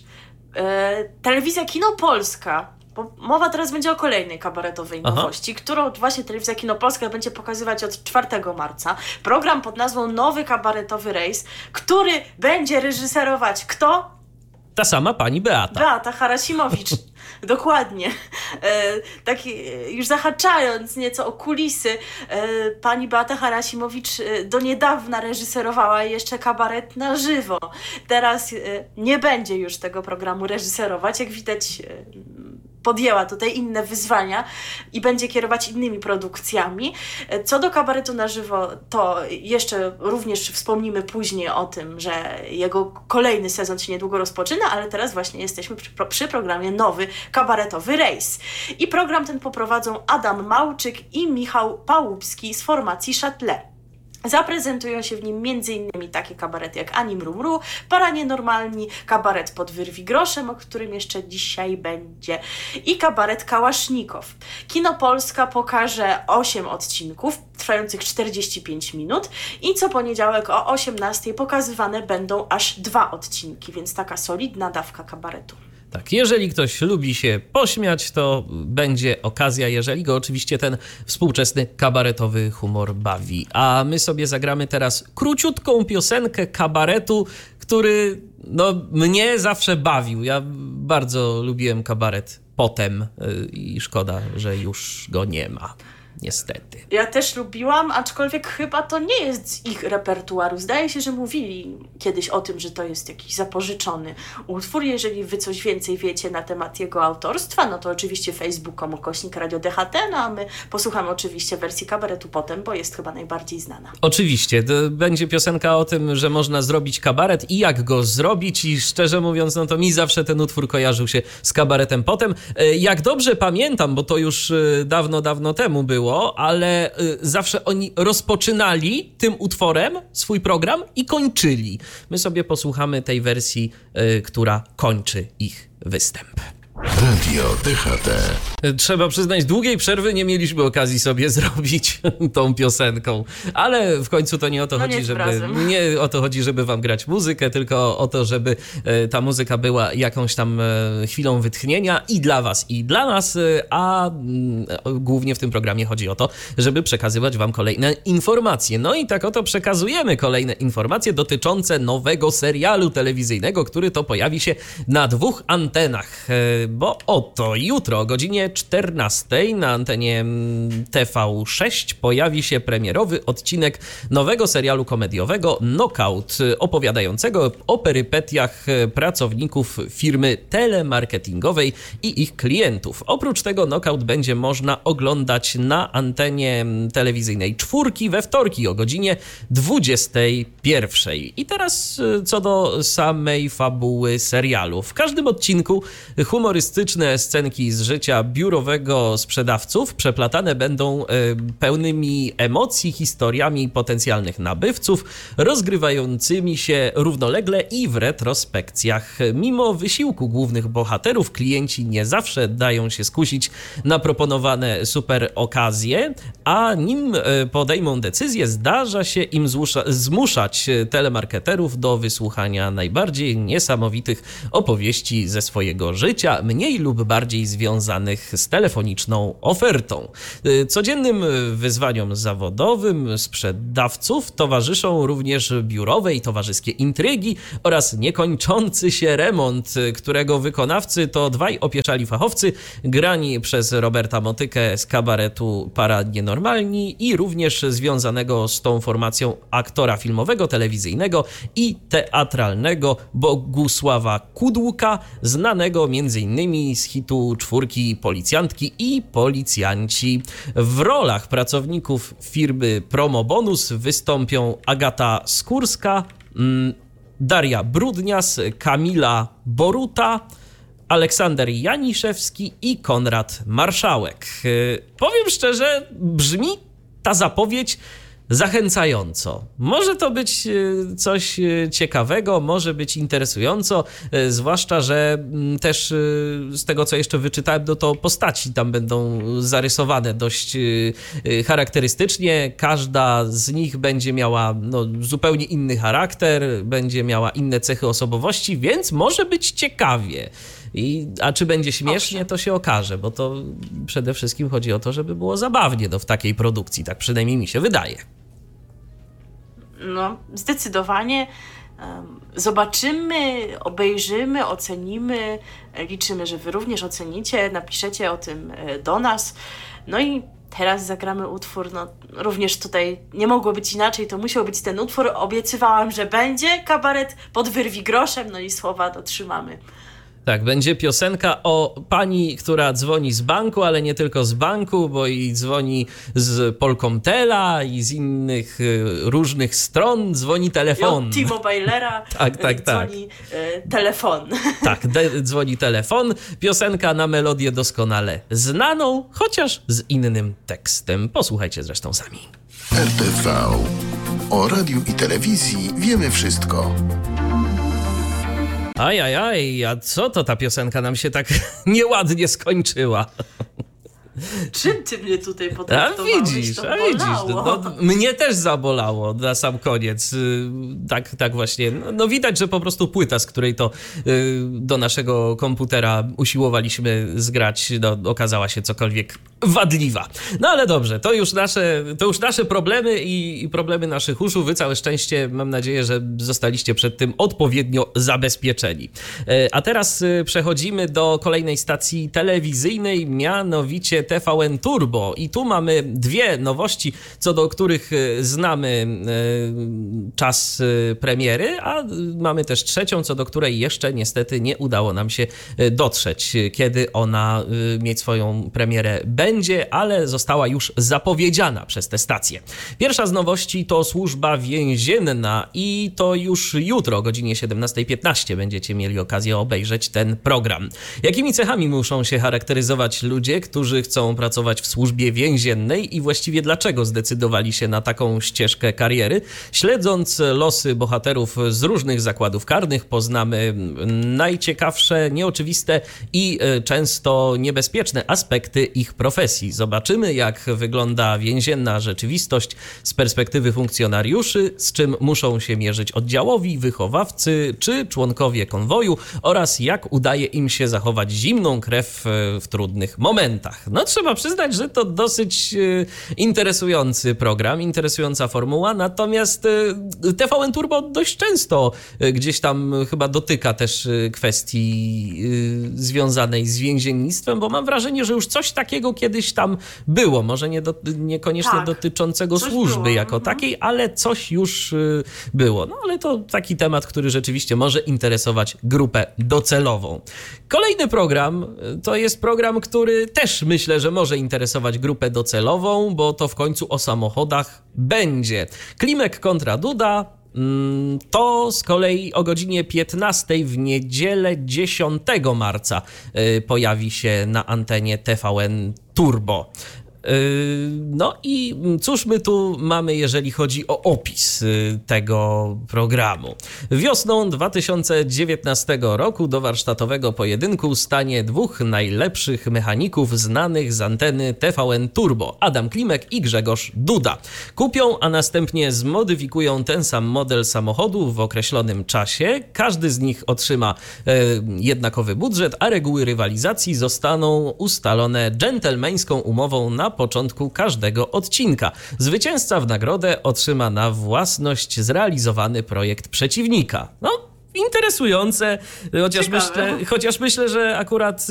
telewizja Kino Polska, bo mowa teraz będzie o kolejnej kabaretowej nowości, którą właśnie telewizja Kino Polska będzie pokazywać od 4 marca. Program pod nazwą Nowy Kabaretowy Rejs, który będzie reżyserować kto? Ta sama pani Beata. Beata Harasimowicz. Dokładnie. Tak już zahaczając nieco o kulisy, pani Beata Harasimowicz do niedawna reżyserowała jeszcze kabaret na żywo. Teraz nie będzie już tego programu reżyserować. Jak widać, podjęła tutaj inne wyzwania i będzie kierować innymi produkcjami. Co do kabaretu na żywo, to jeszcze również wspomnimy później o tym, że jego kolejny sezon się niedługo rozpoczyna, ale teraz właśnie jesteśmy przy programie Nowy Kabaretowy Rejs. I program ten poprowadzą Adam Małczyk i Michał Pałupski z formacji Châtelet. Zaprezentują się w nim m.in. takie kabarety jak Ani Mru Mru, Para Nienormalni, kabaret pod Wyrwi Groszem, o którym jeszcze dzisiaj będzie, i kabaret Kałasznikow. Kino Polska pokaże 8 odcinków trwających 45 minut i co poniedziałek o 18 pokazywane będą aż 2 odcinki, więc taka solidna dawka kabaretu. Tak, jeżeli ktoś lubi się pośmiać, to będzie okazja, jeżeli go oczywiście ten współczesny kabaretowy humor bawi. A my sobie zagramy teraz króciutką piosenkę kabaretu, który mnie zawsze bawił. Ja bardzo lubiłem kabaret potem i szkoda, że już go nie ma. Niestety. Ja też lubiłam, aczkolwiek chyba to nie jest z ich repertuaru. Zdaje się, że mówili kiedyś o tym, że to jest jakiś zapożyczony utwór. Jeżeli wy coś więcej wiecie na temat jego autorstwa, no to oczywiście Facebook.com/Radio DHT, no a my posłuchamy oczywiście wersji kabaretu potem, bo jest chyba najbardziej znana. Oczywiście. To będzie piosenka o tym, że można zrobić kabaret i jak go zrobić i szczerze mówiąc, no to mi zawsze ten utwór kojarzył się z kabaretem potem. Jak dobrze pamiętam, bo to już dawno temu było, ale zawsze oni rozpoczynali tym utworem swój program i kończyli. My sobie posłuchamy tej wersji, która kończy ich występ. Radio DHT. Trzeba przyznać, długiej przerwy nie mieliśmy okazji sobie zrobić tą piosenką, ale w końcu to nie o to chodzi, nie o to chodzi, żeby wam grać muzykę, tylko o to, żeby ta muzyka była jakąś tam chwilą wytchnienia i dla was, i dla nas, a głównie w tym programie chodzi o to, żeby przekazywać wam kolejne informacje. No i tak oto przekazujemy kolejne informacje dotyczące nowego serialu telewizyjnego, który to pojawi się na 2 antenach. bo oto jutro o godzinie 14 na antenie TV6 pojawi się premierowy odcinek nowego serialu komediowego Knockout, opowiadającego o perypetiach pracowników firmy telemarketingowej i ich klientów. Oprócz tego Knockout będzie można oglądać na antenie telewizyjnej Czwórki we wtorki o godzinie 21. I teraz co do samej fabuły serialu. W każdym odcinku humorystyczne scenki z życia biurowego sprzedawców przeplatane będą pełnymi emocji historiami potencjalnych nabywców, rozgrywającymi się równolegle i w retrospekcjach. Mimo wysiłku głównych bohaterów, klienci nie zawsze dają się skusić na proponowane super okazje, a nim podejmą decyzję, zdarza się im zmuszać telemarketerów do wysłuchania najbardziej niesamowitych opowieści ze swojego życia, mniej lub bardziej związanych z telefoniczną ofertą. Codziennym wyzwaniom zawodowym sprzedawców towarzyszą również biurowe i towarzyskie intrygi oraz niekończący się remont, którego wykonawcy to dwaj opieszali fachowcy grani przez Roberta Motykę z kabaretu Para Nienormalni i również związanego z tą formacją aktora filmowego, telewizyjnego i teatralnego Bogusława Kudłuka, znanego m.in. z hitu Czwórki Policjantki i Policjanci. W rolach pracowników firmy Promobonus wystąpią Agata Skórska, Daria Brudnias, Kamila Boruta, Aleksander Janiszewski i Konrad Marszałek. Powiem szczerze, brzmi ta zapowiedź zachęcająco. Może to być coś ciekawego, może być interesująco, zwłaszcza, że też z tego, co jeszcze wyczytałem, no to postaci tam będą zarysowane dość charakterystycznie. Każda z nich będzie miała zupełnie inny charakter, będzie miała inne cechy osobowości, więc może być ciekawie. A czy będzie śmiesznie, to się okaże, bo to przede wszystkim chodzi o to, żeby było zabawnie w takiej produkcji, tak przynajmniej mi się wydaje. No, zdecydowanie. Zobaczymy, obejrzymy, ocenimy. Liczymy, że wy również ocenicie, napiszecie o tym do nas. No i teraz zagramy utwór, również tutaj nie mogło być inaczej, to musiał być ten utwór. Obiecywałam, że będzie kabaret pod wyrwi groszem, no i słowa dotrzymamy. Tak, będzie piosenka o pani, która dzwoni z banku, ale nie tylko z banku, bo i dzwoni z Polkomtela i z innych różnych stron, dzwoni telefon. Od T-Mobilera dzwoni telefon. Tak, dzwoni telefon. Piosenka na melodię doskonale znaną, chociaż z innym tekstem. Posłuchajcie zresztą sami. RTV. O radiu i telewizji wiemy wszystko. Ajajaj, a co to ta piosenka nam się tak nieładnie skończyła? Czym ty mnie tutaj potraktowałeś? A widzisz, mnie też zabolało na sam koniec. Tak właśnie. No widać, że po prostu płyta, z której to do naszego komputera usiłowaliśmy zgrać, okazała się cokolwiek wadliwa. No ale dobrze, to już nasze problemy i problemy naszych uszu. Wy całe szczęście, mam nadzieję, że zostaliście przed tym odpowiednio zabezpieczeni. A teraz przechodzimy do kolejnej stacji telewizyjnej, mianowicie TVN Turbo. I tu mamy dwie nowości, co do których znamy czas premiery, a mamy też trzecią, co do której jeszcze niestety nie udało nam się dotrzeć, kiedy ona mieć swoją premierę będzie, ale została już zapowiedziana przez tę stację. Pierwsza z nowości to Służba Więzienna i to już jutro o godzinie 17:15 będziecie mieli okazję obejrzeć ten program. Jakimi cechami muszą się charakteryzować ludzie, którzy chcą pracować w służbie więziennej i właściwie dlaczego zdecydowali się na taką ścieżkę kariery? Śledząc losy bohaterów z różnych zakładów karnych, poznamy najciekawsze, nieoczywiste i często niebezpieczne aspekty ich profesji. Zobaczymy, jak wygląda więzienna rzeczywistość z perspektywy funkcjonariuszy, z czym muszą się mierzyć oddziałowi, wychowawcy czy członkowie konwoju oraz jak udaje im się zachować zimną krew w trudnych momentach. No trzeba przyznać, że to dosyć interesujący program, interesująca formuła, natomiast TVN Turbo dość często gdzieś tam chyba dotyka też kwestii związanej z więziennictwem, bo mam wrażenie, że już coś takiego kiedyś tam było. Może niekoniecznie dotyczącego służby było jako takiej, ale coś już było. No ale to taki temat, który rzeczywiście może interesować grupę docelową. Kolejny program to jest program, który też myślę, że może interesować grupę docelową, bo to w końcu o samochodach będzie. Klimek kontra Duda. To z kolei o godzinie 15 w niedzielę 10 marca pojawi się na antenie TVN Turbo. No i cóż my tu mamy, jeżeli chodzi o opis tego programu. Wiosną 2019 roku do warsztatowego pojedynku stanie dwóch najlepszych mechaników znanych z anteny TVN Turbo, Adam Klimek i Grzegorz Duda. Kupią, a następnie zmodyfikują ten sam model samochodu w określonym czasie. Każdy z nich otrzyma jednakowy budżet, a reguły rywalizacji zostaną ustalone dżentelmeńską umową na początku każdego odcinka. Zwycięzca w nagrodę otrzyma na własność zrealizowany projekt przeciwnika. No, interesujące, chociaż myślę, że akurat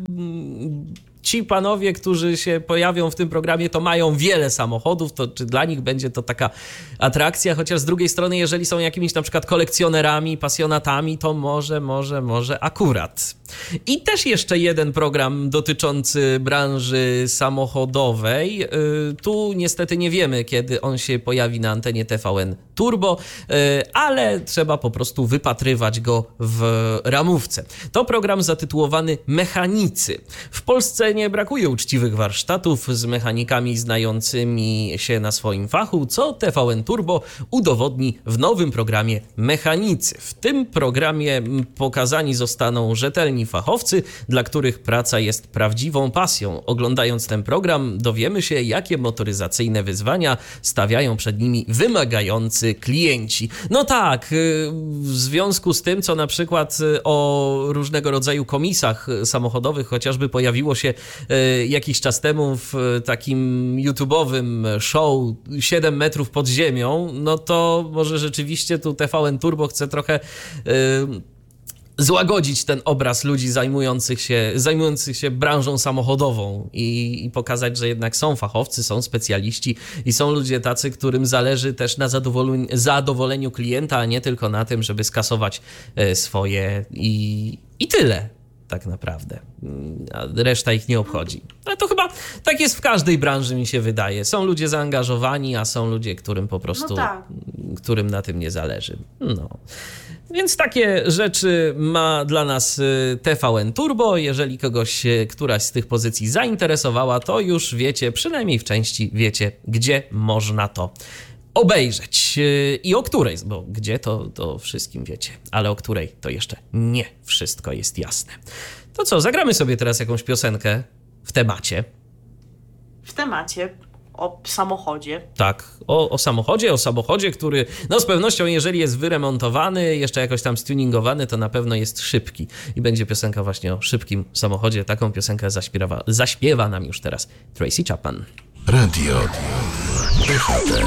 ci panowie, którzy się pojawią w tym programie, to mają wiele samochodów, to czy dla nich będzie to taka atrakcja, chociaż z drugiej strony, jeżeli są jakimiś na przykład kolekcjonerami, pasjonatami, to może akurat. I też jeszcze jeden program dotyczący branży samochodowej. Tu niestety nie wiemy, kiedy on się pojawi na antenie TVN Turbo, ale trzeba po prostu wypatrywać go w ramówce. To program zatytułowany Mechanicy. W Polsce nie brakuje uczciwych warsztatów z mechanikami znającymi się na swoim fachu, co TVN Turbo udowodni w nowym programie Mechanicy. W tym programie pokazani zostaną rzetelni fachowcy, dla których praca jest prawdziwą pasją. Oglądając ten program, dowiemy się, jakie motoryzacyjne wyzwania stawiają przed nimi wymagający klienci. No tak, w związku z tym, co na przykład o różnego rodzaju komisach samochodowych chociażby pojawiło się jakiś czas temu w takim YouTube'owym show 7 metrów pod ziemią, no to może rzeczywiście tu TVN Turbo chce trochę złagodzić ten obraz ludzi zajmujących się branżą samochodową i pokazać, że jednak są fachowcy, są specjaliści i są ludzie tacy, którym zależy też na zadowoleniu klienta, a nie tylko na tym, żeby skasować swoje i tyle. Tak naprawdę. A reszta ich nie obchodzi. Ale to chyba tak jest w każdej branży, mi się wydaje. Są ludzie zaangażowani, a są ludzie, którym po prostu, którym na tym nie zależy. No. Więc takie rzeczy ma dla nas TVN Turbo. Jeżeli kogoś któraś z tych pozycji zainteresowała, to już wiecie, przynajmniej w części wiecie, gdzie można to obejrzeć i o której, bo gdzie to wszystkim wiecie, ale o której to jeszcze nie wszystko jest jasne. To co, zagramy sobie teraz jakąś piosenkę w temacie. W temacie o samochodzie. Tak, o samochodzie, który no z pewnością, jeżeli jest wyremontowany, jeszcze jakoś tam stuningowany, to na pewno jest szybki. I będzie piosenka właśnie o szybkim samochodzie. Taką piosenkę zaśpiewa nam już teraz Tracy Chapman. Radio DHT.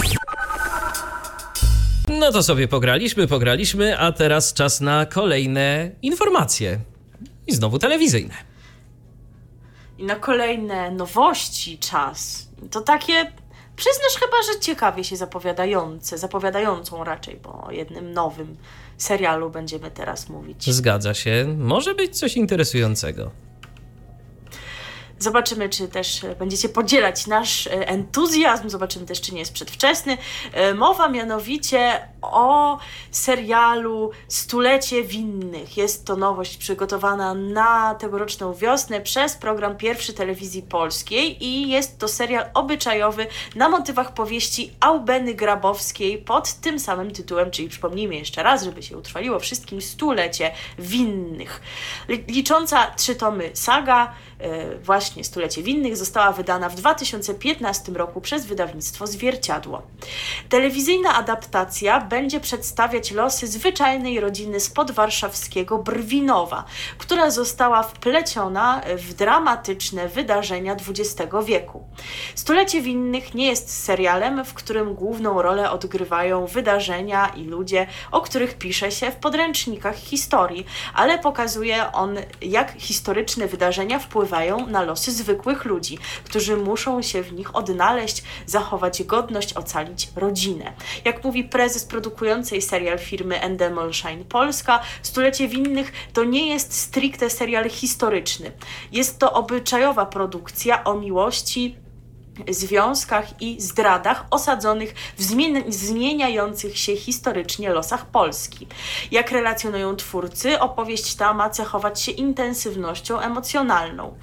No to sobie pograliśmy, a teraz czas na kolejne informacje. I znowu telewizyjne. I na kolejne nowości czas. To takie, przyznasz chyba, że ciekawie się zapowiadającą raczej, bo o jednym nowym serialu będziemy teraz mówić. Zgadza się. Może być coś interesującego. Zobaczymy, czy też będziecie podzielać nasz entuzjazm, zobaczymy też, czy nie jest przedwczesny. Mowa mianowicie o serialu Stulecie Winnych. Jest to nowość przygotowana na tegoroczną wiosnę przez program Pierwszy Telewizji Polskiej i jest to serial obyczajowy na motywach powieści Aubeny Grabowskiej pod tym samym tytułem, czyli przypomnijmy jeszcze raz, żeby się utrwaliło wszystkim, Stulecie Winnych. Licząca 3 tomy saga, właśnie Stulecie Winnych, została wydana w 2015 roku przez wydawnictwo Zwierciadło. Telewizyjna adaptacja będzie przedstawiać losy zwyczajnej rodziny z podwarszawskiego Brwinowa, która została wpleciona w dramatyczne wydarzenia XX wieku. Stulecie Winnych nie jest serialem, w którym główną rolę odgrywają wydarzenia i ludzie, o których pisze się w podręcznikach historii, ale pokazuje on, jak historyczne wydarzenia wpływają na losy zwykłych ludzi, którzy muszą się w nich odnaleźć, zachować godność, ocalić rodzinę. Jak mówi prezes produkującej serial firmy Endemol Shine Polska, Stulecie Winnych to nie jest stricte serial historyczny. Jest to obyczajowa produkcja o miłości, związkach i zdradach osadzonych w zmieniających się historycznie losach Polski. Jak relacjonują twórcy, opowieść ta ma cechować się intensywnością emocjonalną.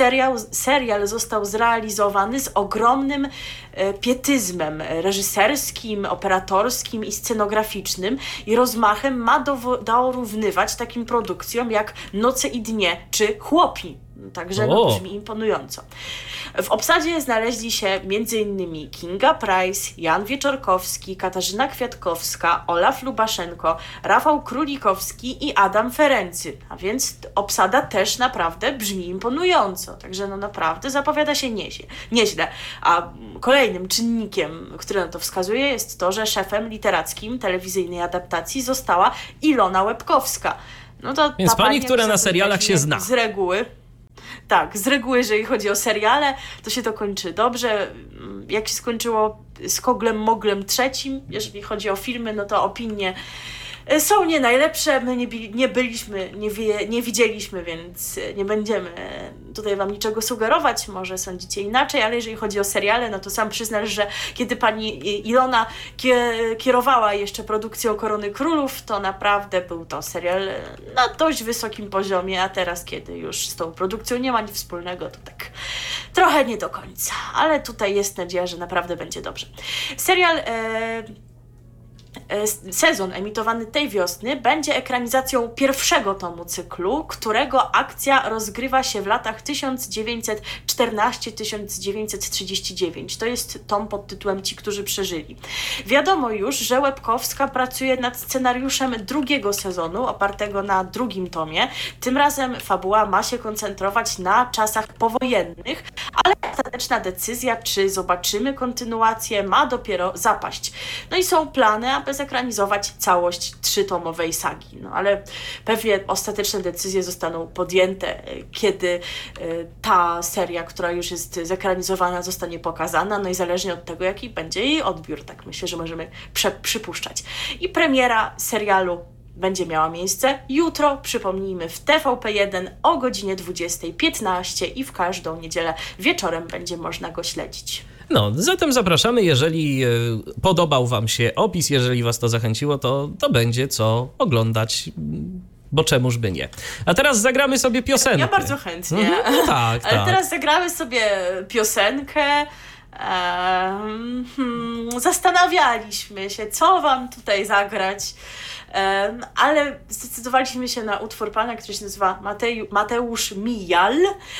Serial został zrealizowany z ogromnym pietyzmem reżyserskim, operatorskim i scenograficznym i rozmachem ma dorównywać takim produkcjom jak Noce i dnie czy Chłopi. Także brzmi imponująco. W obsadzie znaleźli się m.in. Kinga Price, Jan Wieczorkowski, Katarzyna Kwiatkowska, Olaf Lubaszenko, Rafał Królikowski i Adam Ferency. A więc obsada też naprawdę brzmi imponująco. Także naprawdę zapowiada się nieźle. A kolejnym czynnikiem, który na to wskazuje, jest to, że szefem literackim telewizyjnej adaptacji została Ilona Łebkowska. No to więc ta pani, która na serialach się zna. Z reguły. Tak, z reguły, jeżeli chodzi o seriale, to się to kończy dobrze. Jak się skończyło z Koglem Moglem III, jeżeli chodzi o filmy, no to opinie są nie najlepsze. My nie byliśmy, nie widzieliśmy, więc nie będziemy tutaj wam niczego sugerować. Może sądzicie inaczej, ale jeżeli chodzi o seriale, no to sam przyznasz, że kiedy pani Ilona kierowała jeszcze produkcją Korony Królów, to naprawdę był to serial na dość wysokim poziomie, a teraz, kiedy już z tą produkcją nie ma nic wspólnego, to tak trochę nie do końca. Ale tutaj jest nadzieja, że naprawdę będzie dobrze. Serial sezon emitowany tej wiosny będzie ekranizacją pierwszego tomu cyklu, którego akcja rozgrywa się w latach 1914-1939. To jest tom pod tytułem Ci, którzy przeżyli. Wiadomo już, że Łebkowska pracuje nad scenariuszem drugiego sezonu, opartego na drugim tomie. Tym razem fabuła ma się koncentrować na czasach powojennych, ale ostateczna decyzja, czy zobaczymy kontynuację, ma dopiero zapaść. No i są plany, aby zekranizować całość trzytomowej sagi. No ale pewnie ostateczne decyzje zostaną podjęte, kiedy ta seria, która już jest zekranizowana, zostanie pokazana, no i zależnie od tego, jaki będzie jej odbiór, tak myślę, że możemy przypuszczać. I premiera serialu będzie miała miejsce jutro, przypomnijmy, w TVP1 o godzinie 20:15 i w każdą niedzielę wieczorem będzie można go śledzić. No, zatem zapraszamy, jeżeli podobał wam się opis, jeżeli was to zachęciło, to będzie co oglądać, bo czemuż by nie. A teraz zagramy sobie piosenkę. Ja bardzo chętnie. Tak, ale tak. teraz zagramy sobie piosenkę. Zastanawialiśmy się, co wam tutaj zagrać, ale zdecydowaliśmy się na utwór pana, który się nazywa Mateusz Mijal,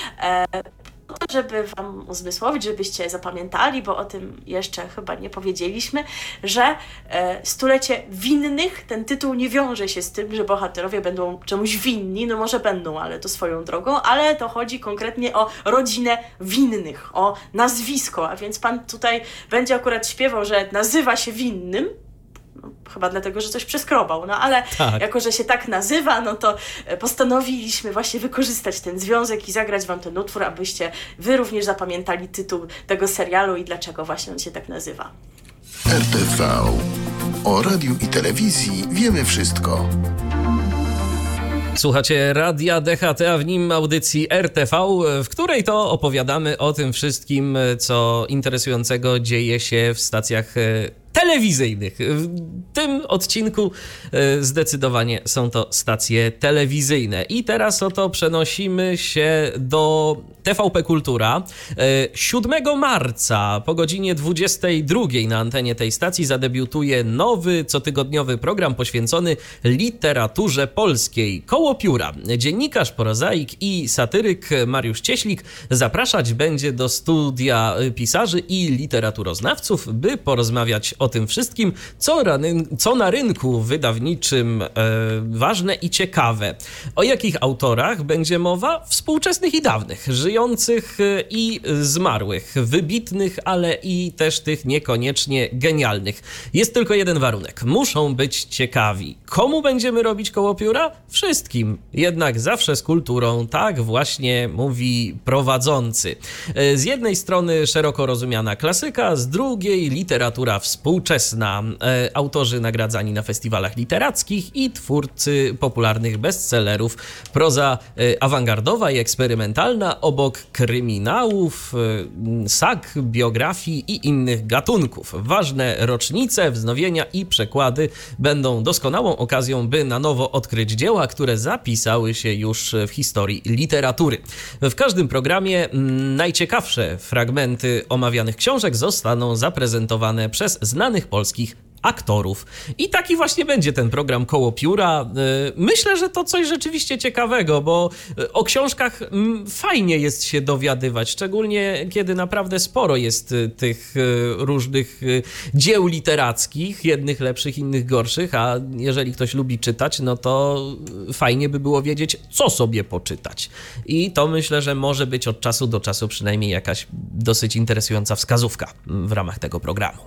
żeby wam uzmysłowić, żebyście zapamiętali, bo o tym jeszcze chyba nie powiedzieliśmy, że Stulecie Winnych, ten tytuł nie wiąże się z tym, że bohaterowie będą czemuś winni, no może będą, ale to swoją drogą, ale to chodzi konkretnie o rodzinę winnych, o nazwisko, a więc pan tutaj będzie akurat śpiewał, że nazywa się Winnym, no, chyba dlatego, że coś przeskrobał, no ale tak. Jako, że się tak nazywa, no to postanowiliśmy właśnie wykorzystać ten związek i zagrać wam ten utwór, abyście wy również zapamiętali tytuł tego serialu i dlaczego właśnie on się tak nazywa. RTV. O radiu i telewizji wiemy wszystko. Słuchacie Radia DHT, a w nim audycji RTV, w której to opowiadamy o tym wszystkim, co interesującego dzieje się w stacjach telewizyjnych. W tym odcinku zdecydowanie są to stacje telewizyjne. I teraz oto przenosimy się do TVP Kultura. 7 marca po godzinie 22 na antenie tej stacji zadebiutuje nowy, cotygodniowy program poświęcony literaturze polskiej. Koło pióra. Dziennikarz, prozaik i satyryk Mariusz Cieślik zapraszać będzie do studia pisarzy i literaturoznawców, by porozmawiać o o tym wszystkim, co na rynku wydawniczym ważne i ciekawe. O jakich autorach będzie mowa? Współczesnych i dawnych, żyjących i zmarłych, wybitnych, ale i też tych niekoniecznie genialnych. Jest tylko jeden warunek. Muszą być ciekawi. Komu będziemy robić koło pióra? Wszystkim. Jednak zawsze z kulturą. Tak właśnie mówi prowadzący. Z jednej strony szeroko rozumiana klasyka, z drugiej literatura współczesna. Autorzy nagradzani na festiwalach literackich i twórcy popularnych bestsellerów. Proza awangardowa i eksperymentalna obok kryminałów, sag, biografii i innych gatunków. Ważne rocznice, wznowienia i przekłady będą doskonałą okazją, by na nowo odkryć dzieła, które zapisały się już w historii literatury. W każdym programie najciekawsze fragmenty omawianych książek zostaną zaprezentowane przez znanych polskich aktorów. I taki właśnie będzie ten program Koło Pióra. Myślę, że to coś rzeczywiście ciekawego, bo o książkach fajnie jest się dowiadywać, szczególnie kiedy naprawdę sporo jest tych różnych dzieł literackich, jednych lepszych, innych gorszych, a jeżeli ktoś lubi czytać, no to fajnie by było wiedzieć, co sobie poczytać. I to myślę, że może być od czasu do czasu przynajmniej jakaś dosyć interesująca wskazówka w ramach tego programu.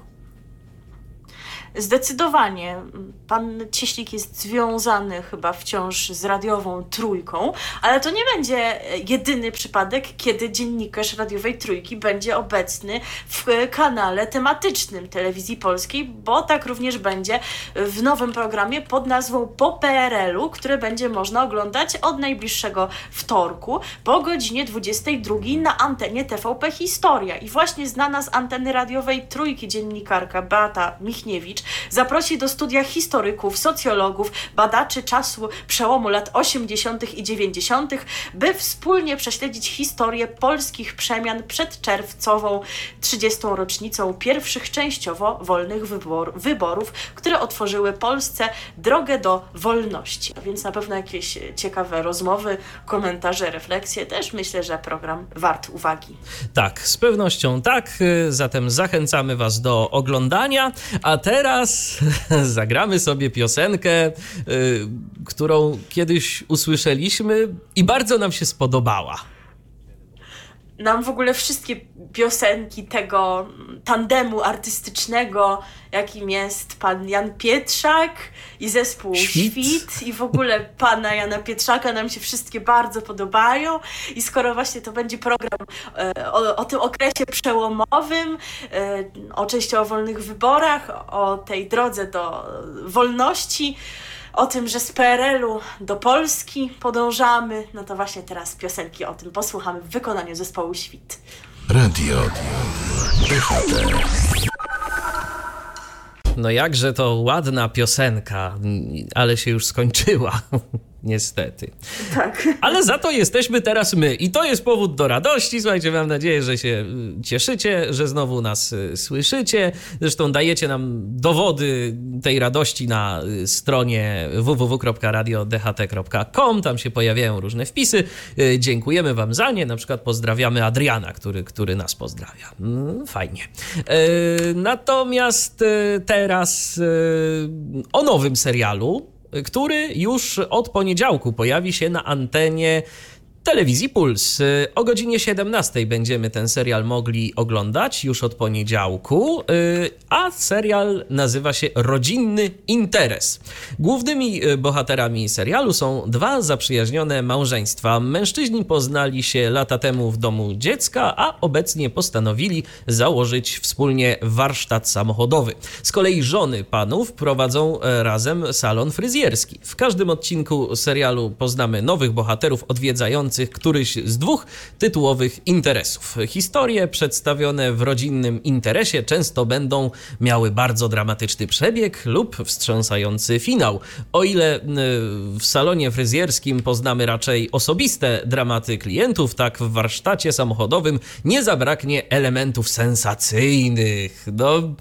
Zdecydowanie. Pan Cieślik jest związany chyba wciąż z radiową Trójką, ale to nie będzie jedyny przypadek, kiedy dziennikarz radiowej Trójki będzie obecny w kanale tematycznym Telewizji Polskiej, bo tak również będzie w nowym programie pod nazwą Po PRL-u, który będzie można oglądać od najbliższego wtorku po godzinie 22 na antenie TVP Historia. I właśnie znana z anteny radiowej Trójki dziennikarka Beata Michniewicz zaprosi do studia historyków, socjologów, badaczy czasu przełomu lat 80. i 90., by wspólnie prześledzić historię polskich przemian przed czerwcową 30. rocznicą pierwszych częściowo wolnych wyborów, które otworzyły Polsce drogę do wolności. A więc na pewno jakieś ciekawe rozmowy, komentarze, refleksje. Też myślę, że program wart uwagi. Tak, z pewnością tak. Zatem zachęcamy Was do oglądania. A teraz zagramy sobie piosenkę, którą kiedyś usłyszeliśmy i bardzo nam się spodobała. Nam w ogóle wszystkie piosenki tego tandemu artystycznego, jakim jest pan Jan Pietrzak i zespół Świt i w ogóle pana Jana Pietrzaka nam się wszystkie bardzo podobają i skoro właśnie to będzie program o tym okresie przełomowym, o częściowo wolnych wyborach, o tej drodze do wolności, o tym, że z PRL-u do Polski podążamy, no to właśnie teraz piosenki o tym posłuchamy w wykonaniu zespołu Świt. Radio DHT. No jakże to ładna piosenka, ale się już skończyła. Niestety. Tak. Ale za to jesteśmy teraz my i to jest powód do radości. Słuchajcie, mam nadzieję, że się cieszycie, że znowu nas słyszycie. Zresztą dajecie nam dowody tej radości na stronie www.radiodht.com. Tam się pojawiają różne wpisy. Dziękujemy wam za nie. Na przykład pozdrawiamy Adriana, który nas pozdrawia. Fajnie. Natomiast teraz o nowym serialu, który już od poniedziałku pojawi się na antenie Telewizji Puls. O godzinie 17 będziemy ten serial mogli oglądać już od poniedziałku, a serial nazywa się Rodzinny Interes. Głównymi bohaterami serialu są dwa zaprzyjaźnione małżeństwa. Mężczyźni poznali się lata temu w domu dziecka, a obecnie postanowili założyć wspólnie warsztat samochodowy. Z kolei żony panów prowadzą razem salon fryzjerski. W każdym odcinku serialu poznamy nowych bohaterów odwiedzających któryś z dwóch tytułowych interesów. Historie przedstawione w rodzinnym interesie często będą miały bardzo dramatyczny przebieg lub wstrząsający finał. O ile w salonie fryzjerskim poznamy raczej osobiste dramaty klientów, tak w warsztacie samochodowym nie zabraknie elementów sensacyjnych. No,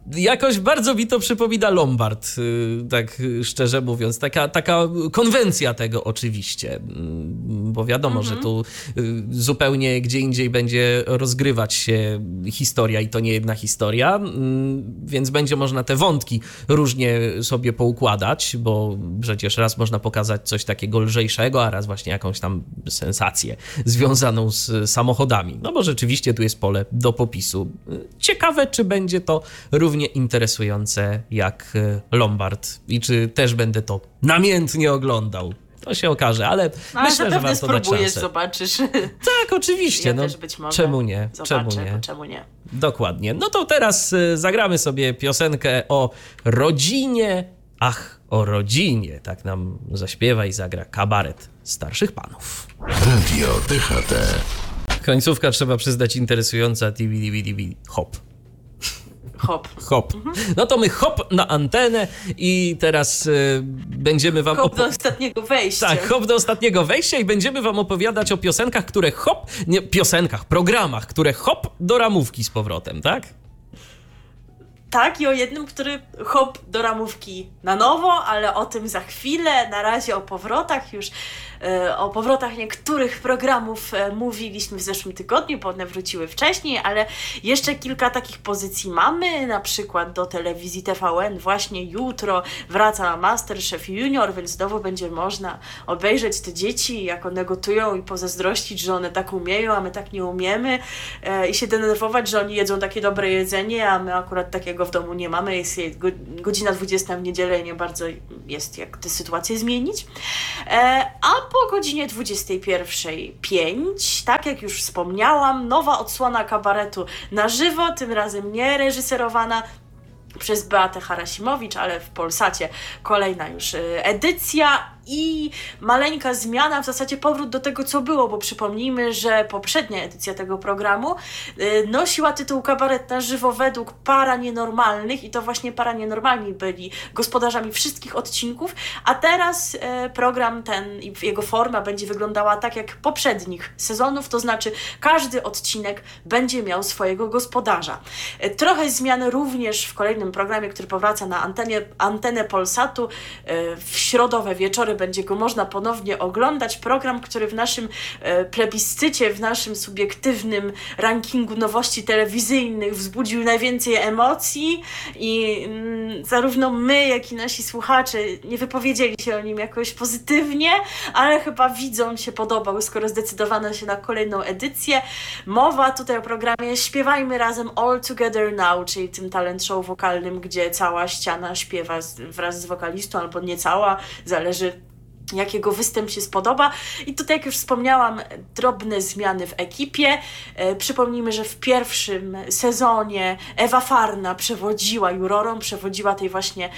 Jakoś bardzo mi to przypomina Lombard, tak szczerze mówiąc. Taka konwencja tego oczywiście, bo wiadomo, że tu zupełnie gdzie indziej będzie rozgrywać się historia i to nie jedna historia, więc będzie można te wątki różnie sobie poukładać, bo przecież raz można pokazać coś takiego lżejszego, a raz właśnie jakąś tam sensację związaną z samochodami. No bo rzeczywiście tu jest pole do popisu. Ciekawe, czy będzie to równie interesujące jak Lombard i czy też będę to namiętnie oglądał. To się okaże, ale myślę, że warto dać szansę. Zobaczysz. Tak, oczywiście. Ja no, też być może czemu nie? zobaczę, czemu nie? Dokładnie. No to teraz zagramy sobie piosenkę o rodzinie. Ach, o rodzinie. Tak nam zaśpiewa i zagra kabaret starszych panów. Radio DHT. Końcówka, trzeba przyznać, interesująca. Hop. Hop. No to my hop na antenę i teraz będziemy wam... Hop do ostatniego wejścia. Tak, hop do ostatniego wejścia i będziemy wam opowiadać o piosenkach, które programach, które hop do ramówki z powrotem, tak? Tak, i o jednym, który hop do ramówki na nowo, ale o tym za chwilę. Na razie o powrotach już. O powrotach niektórych programów mówiliśmy w zeszłym tygodniu, bo one wróciły wcześniej, ale jeszcze kilka takich pozycji mamy, na przykład do telewizji TVN właśnie jutro wraca MasterChef Junior, więc znowu będzie można obejrzeć te dzieci, jak one gotują i pozazdrościć, że one tak umieją, a my tak nie umiemy i się denerwować, że oni jedzą takie dobre jedzenie, a my akurat takiego w domu nie mamy, jest godzina 20 w niedzielę i nie bardzo jest jak tę sytuację zmienić. A po godzinie 21:05, tak jak już wspomniałam, nowa odsłona kabaretu na żywo, tym razem nie reżyserowana przez Beatę Harasimowicz, ale w Polsacie kolejna już edycja i maleńka zmiana, w zasadzie powrót do tego, co było, bo przypomnijmy, że poprzednia edycja tego programu nosiła tytuł Kabaret na żywo według Para Nienormalnych i to właśnie Para Nienormalni byli gospodarzami wszystkich odcinków, a teraz program ten i jego forma będzie wyglądała tak jak poprzednich sezonów, to znaczy każdy odcinek będzie miał swojego gospodarza. Trochę zmian również w kolejnym programie, który powraca na antenę Polsatu. W środowe wieczory będzie go można ponownie oglądać. Program, który w naszym plebiscycie, w naszym subiektywnym rankingu nowości telewizyjnych wzbudził najwięcej emocji i zarówno my, jak i nasi słuchacze nie wypowiedzieli się o nim jakoś pozytywnie, ale chyba widzom się podobał, skoro zdecydowano się na kolejną edycję. Mowa tutaj o programie Śpiewajmy Razem All Together Now, czyli tym talent show wokalnym, gdzie cała ściana śpiewa wraz z wokalistą, albo nie cała, zależy jakiego występ się spodoba. I tutaj, jak już wspomniałam, drobne zmiany w ekipie. Przypomnijmy, że w pierwszym sezonie Ewa Farna przewodziła jurorom, przewodziła tej właśnie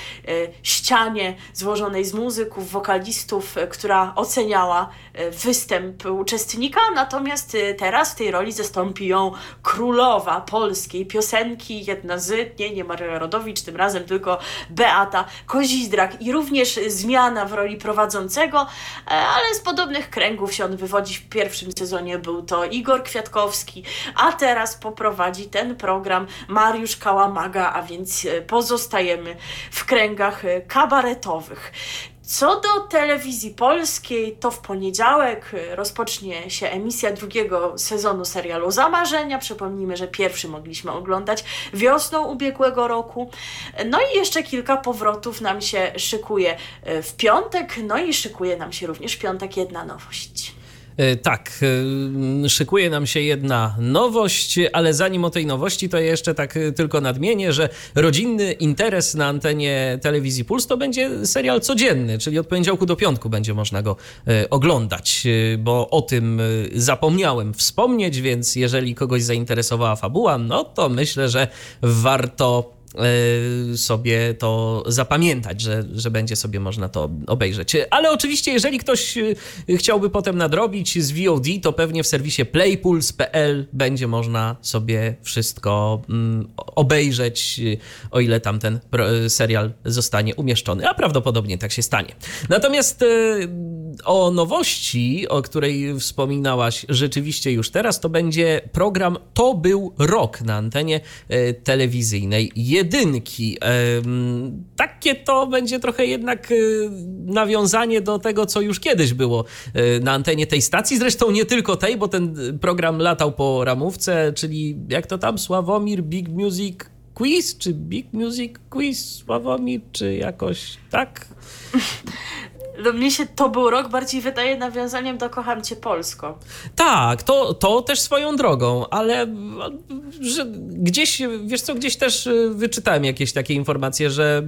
ścianie złożonej z muzyków, wokalistów, która oceniała występ uczestnika, natomiast teraz w tej roli zastąpi ją królowa polskiej piosenki, jedna z, nie Maria Rodowicz tym razem, tylko Beata Kozizdrak i również zmiana w roli prowadzącego, ale z podobnych kręgów się on wywodzi. W pierwszym sezonie był to Igor Kwiatkowski, a teraz poprowadzi ten program Mariusz Kałamaga, a więc pozostajemy w kręgach kabaretowych. Co do telewizji polskiej, to w poniedziałek rozpocznie się emisja drugiego sezonu serialu Zamarzenia. Przypomnijmy, że pierwszy mogliśmy oglądać wiosną ubiegłego roku. No i jeszcze kilka powrotów nam się szykuje w piątek, no i szykuje nam się również w piątek jedna nowość. Tak, szykuje nam się jedna nowość, ale zanim o tej nowości, to jeszcze tak tylko nadmienię, że rodzinny interes na antenie telewizji Puls to będzie serial codzienny, czyli od poniedziałku do piątku będzie można go oglądać, bo o tym zapomniałem wspomnieć, więc jeżeli kogoś zainteresowała fabuła, no to myślę, że warto sobie to zapamiętać, że będzie sobie można to obejrzeć. Ale oczywiście, jeżeli ktoś chciałby potem nadrobić z VOD, to pewnie w serwisie playpuls.pl będzie można sobie wszystko obejrzeć, o ile tam ten serial zostanie umieszczony, a prawdopodobnie tak się stanie. Natomiast o nowości, o której wspominałaś rzeczywiście już teraz, to będzie program To był rok na antenie telewizyjnej Jedynki. Takie to będzie trochę jednak nawiązanie do tego, co już kiedyś było na antenie tej stacji. Zresztą nie tylko tej, bo ten program latał po ramówce, czyli jak to tam, Sławomir Big Music Quiz, czy Big Music Quiz Sławomir, czy jakoś tak? No mnie się To był rok bardziej wydaje nawiązaniem do Kocham Cię Polsko. Tak, to też swoją drogą, ale że gdzieś, wiesz co, gdzieś też wyczytałem jakieś takie informacje,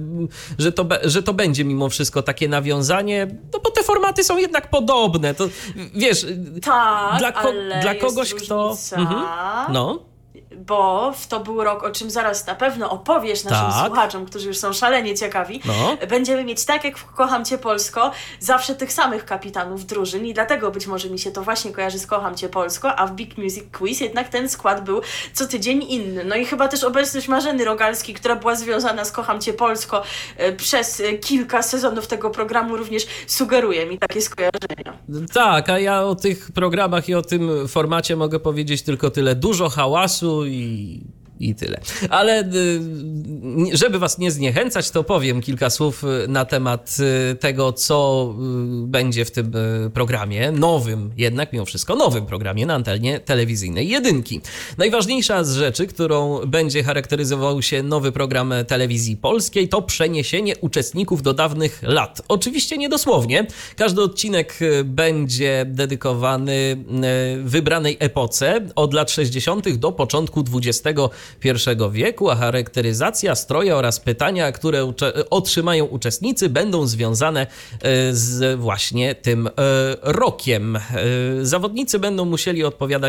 że to będzie mimo wszystko takie nawiązanie, no bo te formaty są jednak podobne, to wiesz, Tak, dla kogoś, jest kto... różnica, No. bo w To był rok, o czym zaraz na pewno opowiesz naszym Tak. słuchaczom, którzy już są szalenie ciekawi, No. będziemy mieć, tak jak w Kocham Cię Polsko, zawsze tych samych kapitanów drużyn i dlatego być może mi się to właśnie kojarzy z Kocham Cię Polsko, a w Big Music Quiz jednak ten skład był co tydzień inny. No i chyba też obecność Marzeny Rogalskiej, która była związana z Kocham Cię Polsko przez kilka sezonów tego programu również sugeruje mi takie skojarzenia. Tak, a ja o tych programach i o tym formacie mogę powiedzieć tylko tyle. Dużo hałasu i tyle. Ale żeby was nie zniechęcać, to powiem kilka słów na temat tego, co będzie w tym programie, nowym jednak, mimo wszystko, nowym programie na antenie telewizyjnej Jedynki. Najważniejsza z rzeczy, którą będzie charakteryzował się nowy program telewizji polskiej, to przeniesienie uczestników do dawnych lat. Oczywiście nie dosłownie. Każdy odcinek będzie dedykowany wybranej epoce od lat 60. do początku XXI wieku, a charakteryzacja, stroje oraz pytania, które otrzymają uczestnicy, będą związane z właśnie tym rokiem. Zawodnicy będą musieli odpowiadać